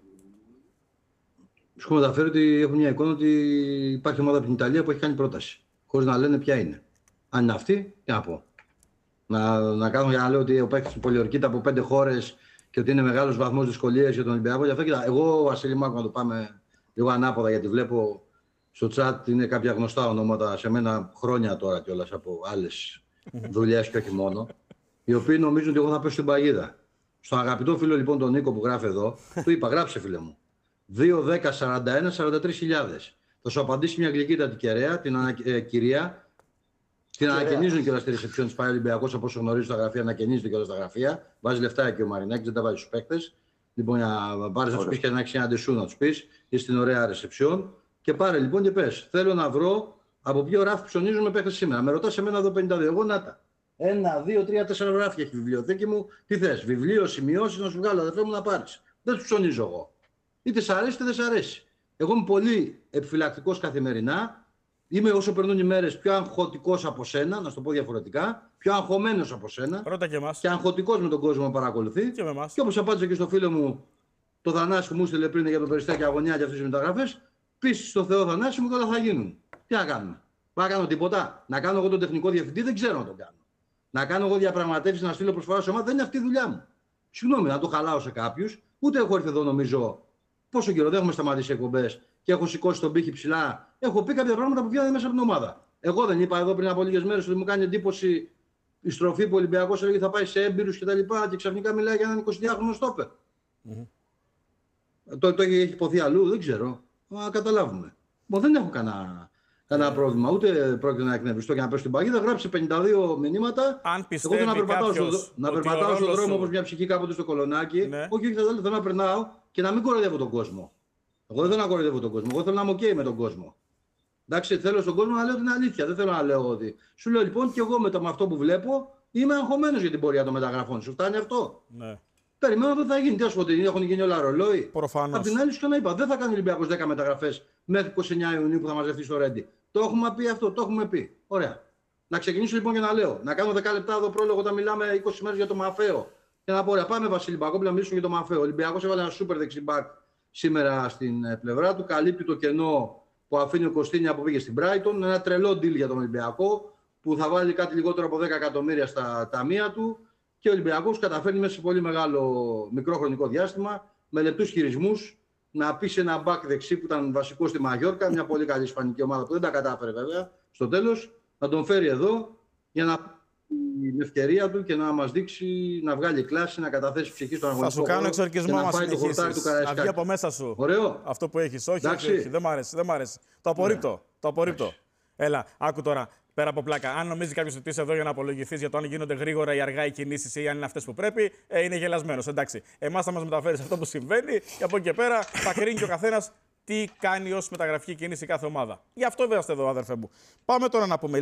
Speaker 7: Σου έχω μεταφέρει ότι έχω μια εικόνα ότι υπάρχει ομάδα από την Ιταλία που έχει κάνει πρόταση. Χωρίς να λένε ποια είναι. Αν είναι αυτή, τι να πω. Να κάνω για να λέω ότι ο παίκτης του πολιορκείται από 5 χώρες και ότι είναι μεγάλος βαθμός δυσκολίας για τον Ολυμπιακό. Γι' αυτό κοίτα, εγώ, Βασίλη Μάκο, να το πάμε λίγο ανάποδα, γιατί βλέπω στο chat είναι κάποια γνωστά ονόματα σε μένα χρόνια τώρα κιόλας από άλλες δουλειές και όχι μόνο, οι οποίοι νομίζουν ότι εγώ θα πέσω στην παγίδα. Στον αγαπητό φίλο λοιπόν τον Νίκο που γράφει εδώ, του είπα: γράψε φίλε μου. 2-10-41-43.000. Θα σου απαντήσει μια γλυκύτατη κεραία, κυρία. Την ανακαινίζουν κιόλας στη ρεσεψιόν της ΠΑΕ Ολυμπιακός, από όσο γνωρίζω στα γραφεία, ανακαινίζεται κιόλας στα γραφεία. Βάζει λεφτά εκεί ο Μαρινάκης, δεν τα βάζει στους παίκτες. Λοιπόν, για να πάρεις να τους πεις και να έχεις ένα ντεσού να τους πεις, ή στην ωραία ρεσεψιόν. Και πάρε λοιπόν και πες: θέλω να βρω από ποιο ράφι ψωνίζουν παίκτες σήμερα. Με ρωτάς εμένα εδώ 52. Εγώ να τα. 1, 2, 3, 4 ράφια έχει η βιβλιοθήκη μου. Τι θες, βιβλίο, σημειώσεις να σου βγάλω, αδερφέ μου, να πάρεις. Δεν τους ψωνίζω εγώ. Είτε σ' αρέσει είτε δεν σ' αρέσει. Εγώ είμαι πολύ επιφυλακτικός καθημερινά. Είμαι όσο περνούν οι μέρες πιο αγχωτικός από σένα, να σου το πω διαφορετικά. Πιο αγχωμένος από σένα.
Speaker 2: Ρώτα και εμάς.
Speaker 7: Και αγχωτικός με τον κόσμο να παρακολουθεί.
Speaker 2: Και με εμάς.
Speaker 7: Και όπως απάντησα και στο φίλο μου, το Θανάση που μου στείλε πριν για το Περιστέρι και αγωνιά για αυτές τις μεταγραφές, πεις στο Θεό Θανάση μου και όλα θα γίνουν. Τι να κάνουμε. Να κάνω τίποτα. Να κάνω εγώ τον τεχνικό διευθυντή, δεν ξέρω να το κάνω. Να κάνω εγώ διαπραγματεύσεις, να στείλω προσφορά σε ομάδα, δεν είναι αυτή η δουλειά μου. Συγγνώμη, να το χαλάω σε κάποιους. Ούτε έχω έρθει εδώ νομίζω. Πόσο καιρό δεν έχουμε σταματήσει εκπομπές και έχω σηκώσει τον πύχη ψηλά. Έχω πει κάποια πράγματα που βγαίνουν μέσα από την ομάδα. Εγώ δεν είπα εδώ πριν από λίγες μέρες ότι μου κάνει εντύπωση η στροφή που ο Ολυμπιακός έλεγε θα πάει σε έμπειρους κτλ. Και ξαφνικά μιλάει για έναν 22χρονο στόπερ. Το έχει υποθεί αλλού, δεν ξέρω. Να καταλάβουμε. Δεν έχω κανένα πρόβλημα. Ούτε πρόκειται να εκνευριστώ και να πέσω στην παγίδα. Γράψει 52 μηνύματα.
Speaker 2: Αν πιστεύει
Speaker 7: εγώ θέλω να περπατάω στον δρόμο
Speaker 2: σου...
Speaker 7: όπως μια ψυχή κάποτε στο Κολονάκι.
Speaker 2: Ναι.
Speaker 7: Όχι, θέλω να περνάω και να μην κοροϊδεύω τον κόσμο. Εγώ δεν θέλω να κοροϊδεύω τον κόσμο. Εγώ θέλω να είμαι OK με τον κόσμο. Εντάξει, θέλω στον κόσμο να λέω την αλήθεια. Δεν θέλω να λέω ότι. Σου λέω λοιπόν και εγώ με αυτό που βλέπω είμαι αγχωμένος για την πορεία των μεταγραφών. Σου φτάνει αυτό.
Speaker 2: Ναι.
Speaker 7: Περιμένω δεν θα γίνει. Τι α πω, έχουν γίνει όλα ρολόι.
Speaker 2: Προφανώς.
Speaker 7: Απ' την άλλη, σου το να είπα, δεν θα κάνει ο Ολυμπιακός 10 μεταγραφές μέχρι 29 Ιουνίου που θα μαζευτεί στο Ρέντι. Το έχουμε πει αυτό, το έχουμε πει. Ωραία. Να ξεκινήσω λοιπόν και να λέω. Να κάνω 10 λεπτά εδώ πρόλογο όταν μιλάμε 20 μέρες για το Μαφαίο. Και να πω, ωραία, πάμε Βασίλη Μπακόπουλο να μιλήσουμε για το Μαφαίο. Ο Ολυμπιακός έβαλε ένα σούπερ δεξιμπάκ σήμερα στην πλευρά του. Καλύπτει το κενό που αφήνει ο Κωστίνια που πήγε στην Brighton. Ένα τρελό deal για τον Ολυμπιακό που θα βάλει κάτι λιγότερο από 10 εκατομμύρια στα ταμεία του. Και ο Ολυμπιακός καταφέρνει μέσα σε πολύ μικρό χρονικό διάστημα, με λεπτούς χειρισμούς, να πείσει ένα μπακ δεξί που ήταν βασικό στη Μαγιόρκα, μια πολύ καλή ισπανική ομάδα που δεν τα κατάφερε βέβαια στο τέλος, να τον φέρει εδώ για να την ευκαιρία του και να μας δείξει να βγάλει κλάση, να καταθέσει ψυχή στον αγωνιστικό
Speaker 2: Θα σου κάνω
Speaker 7: χώρο
Speaker 2: εξορκισμό
Speaker 7: και να
Speaker 2: μας
Speaker 7: πάει το χορτάρι του
Speaker 2: συνεχίσεις. Να
Speaker 7: Καραϊσκάκη.
Speaker 2: βγει από μέσα σου.
Speaker 7: Ωραίο.
Speaker 2: Αυτό που έχεις. Όχι,
Speaker 7: Εντάξει.
Speaker 2: όχι, δεν μ' άρεσε. Το απορρίπτω. Το απορρίπτω. Έλα, άκου τώρα. Πέρα από πλάκα. Αν νομίζει κάποιο ότι είσαι εδώ για να απολογηθείς για το αν γίνονται γρήγορα ή αργά οι κινήσεις ή αν είναι αυτές που πρέπει, είναι γελασμένος. Εντάξει. Εμάς θα μας μεταφέρεις αυτό που συμβαίνει και από εκεί και πέρα θα κρίνει και ο καθένας τι κάνει ως μεταγραφική κίνηση κάθε ομάδα. Γι' αυτό βέβαια είστε εδώ, αδερφέ μου. Πάμε τώρα να πούμε.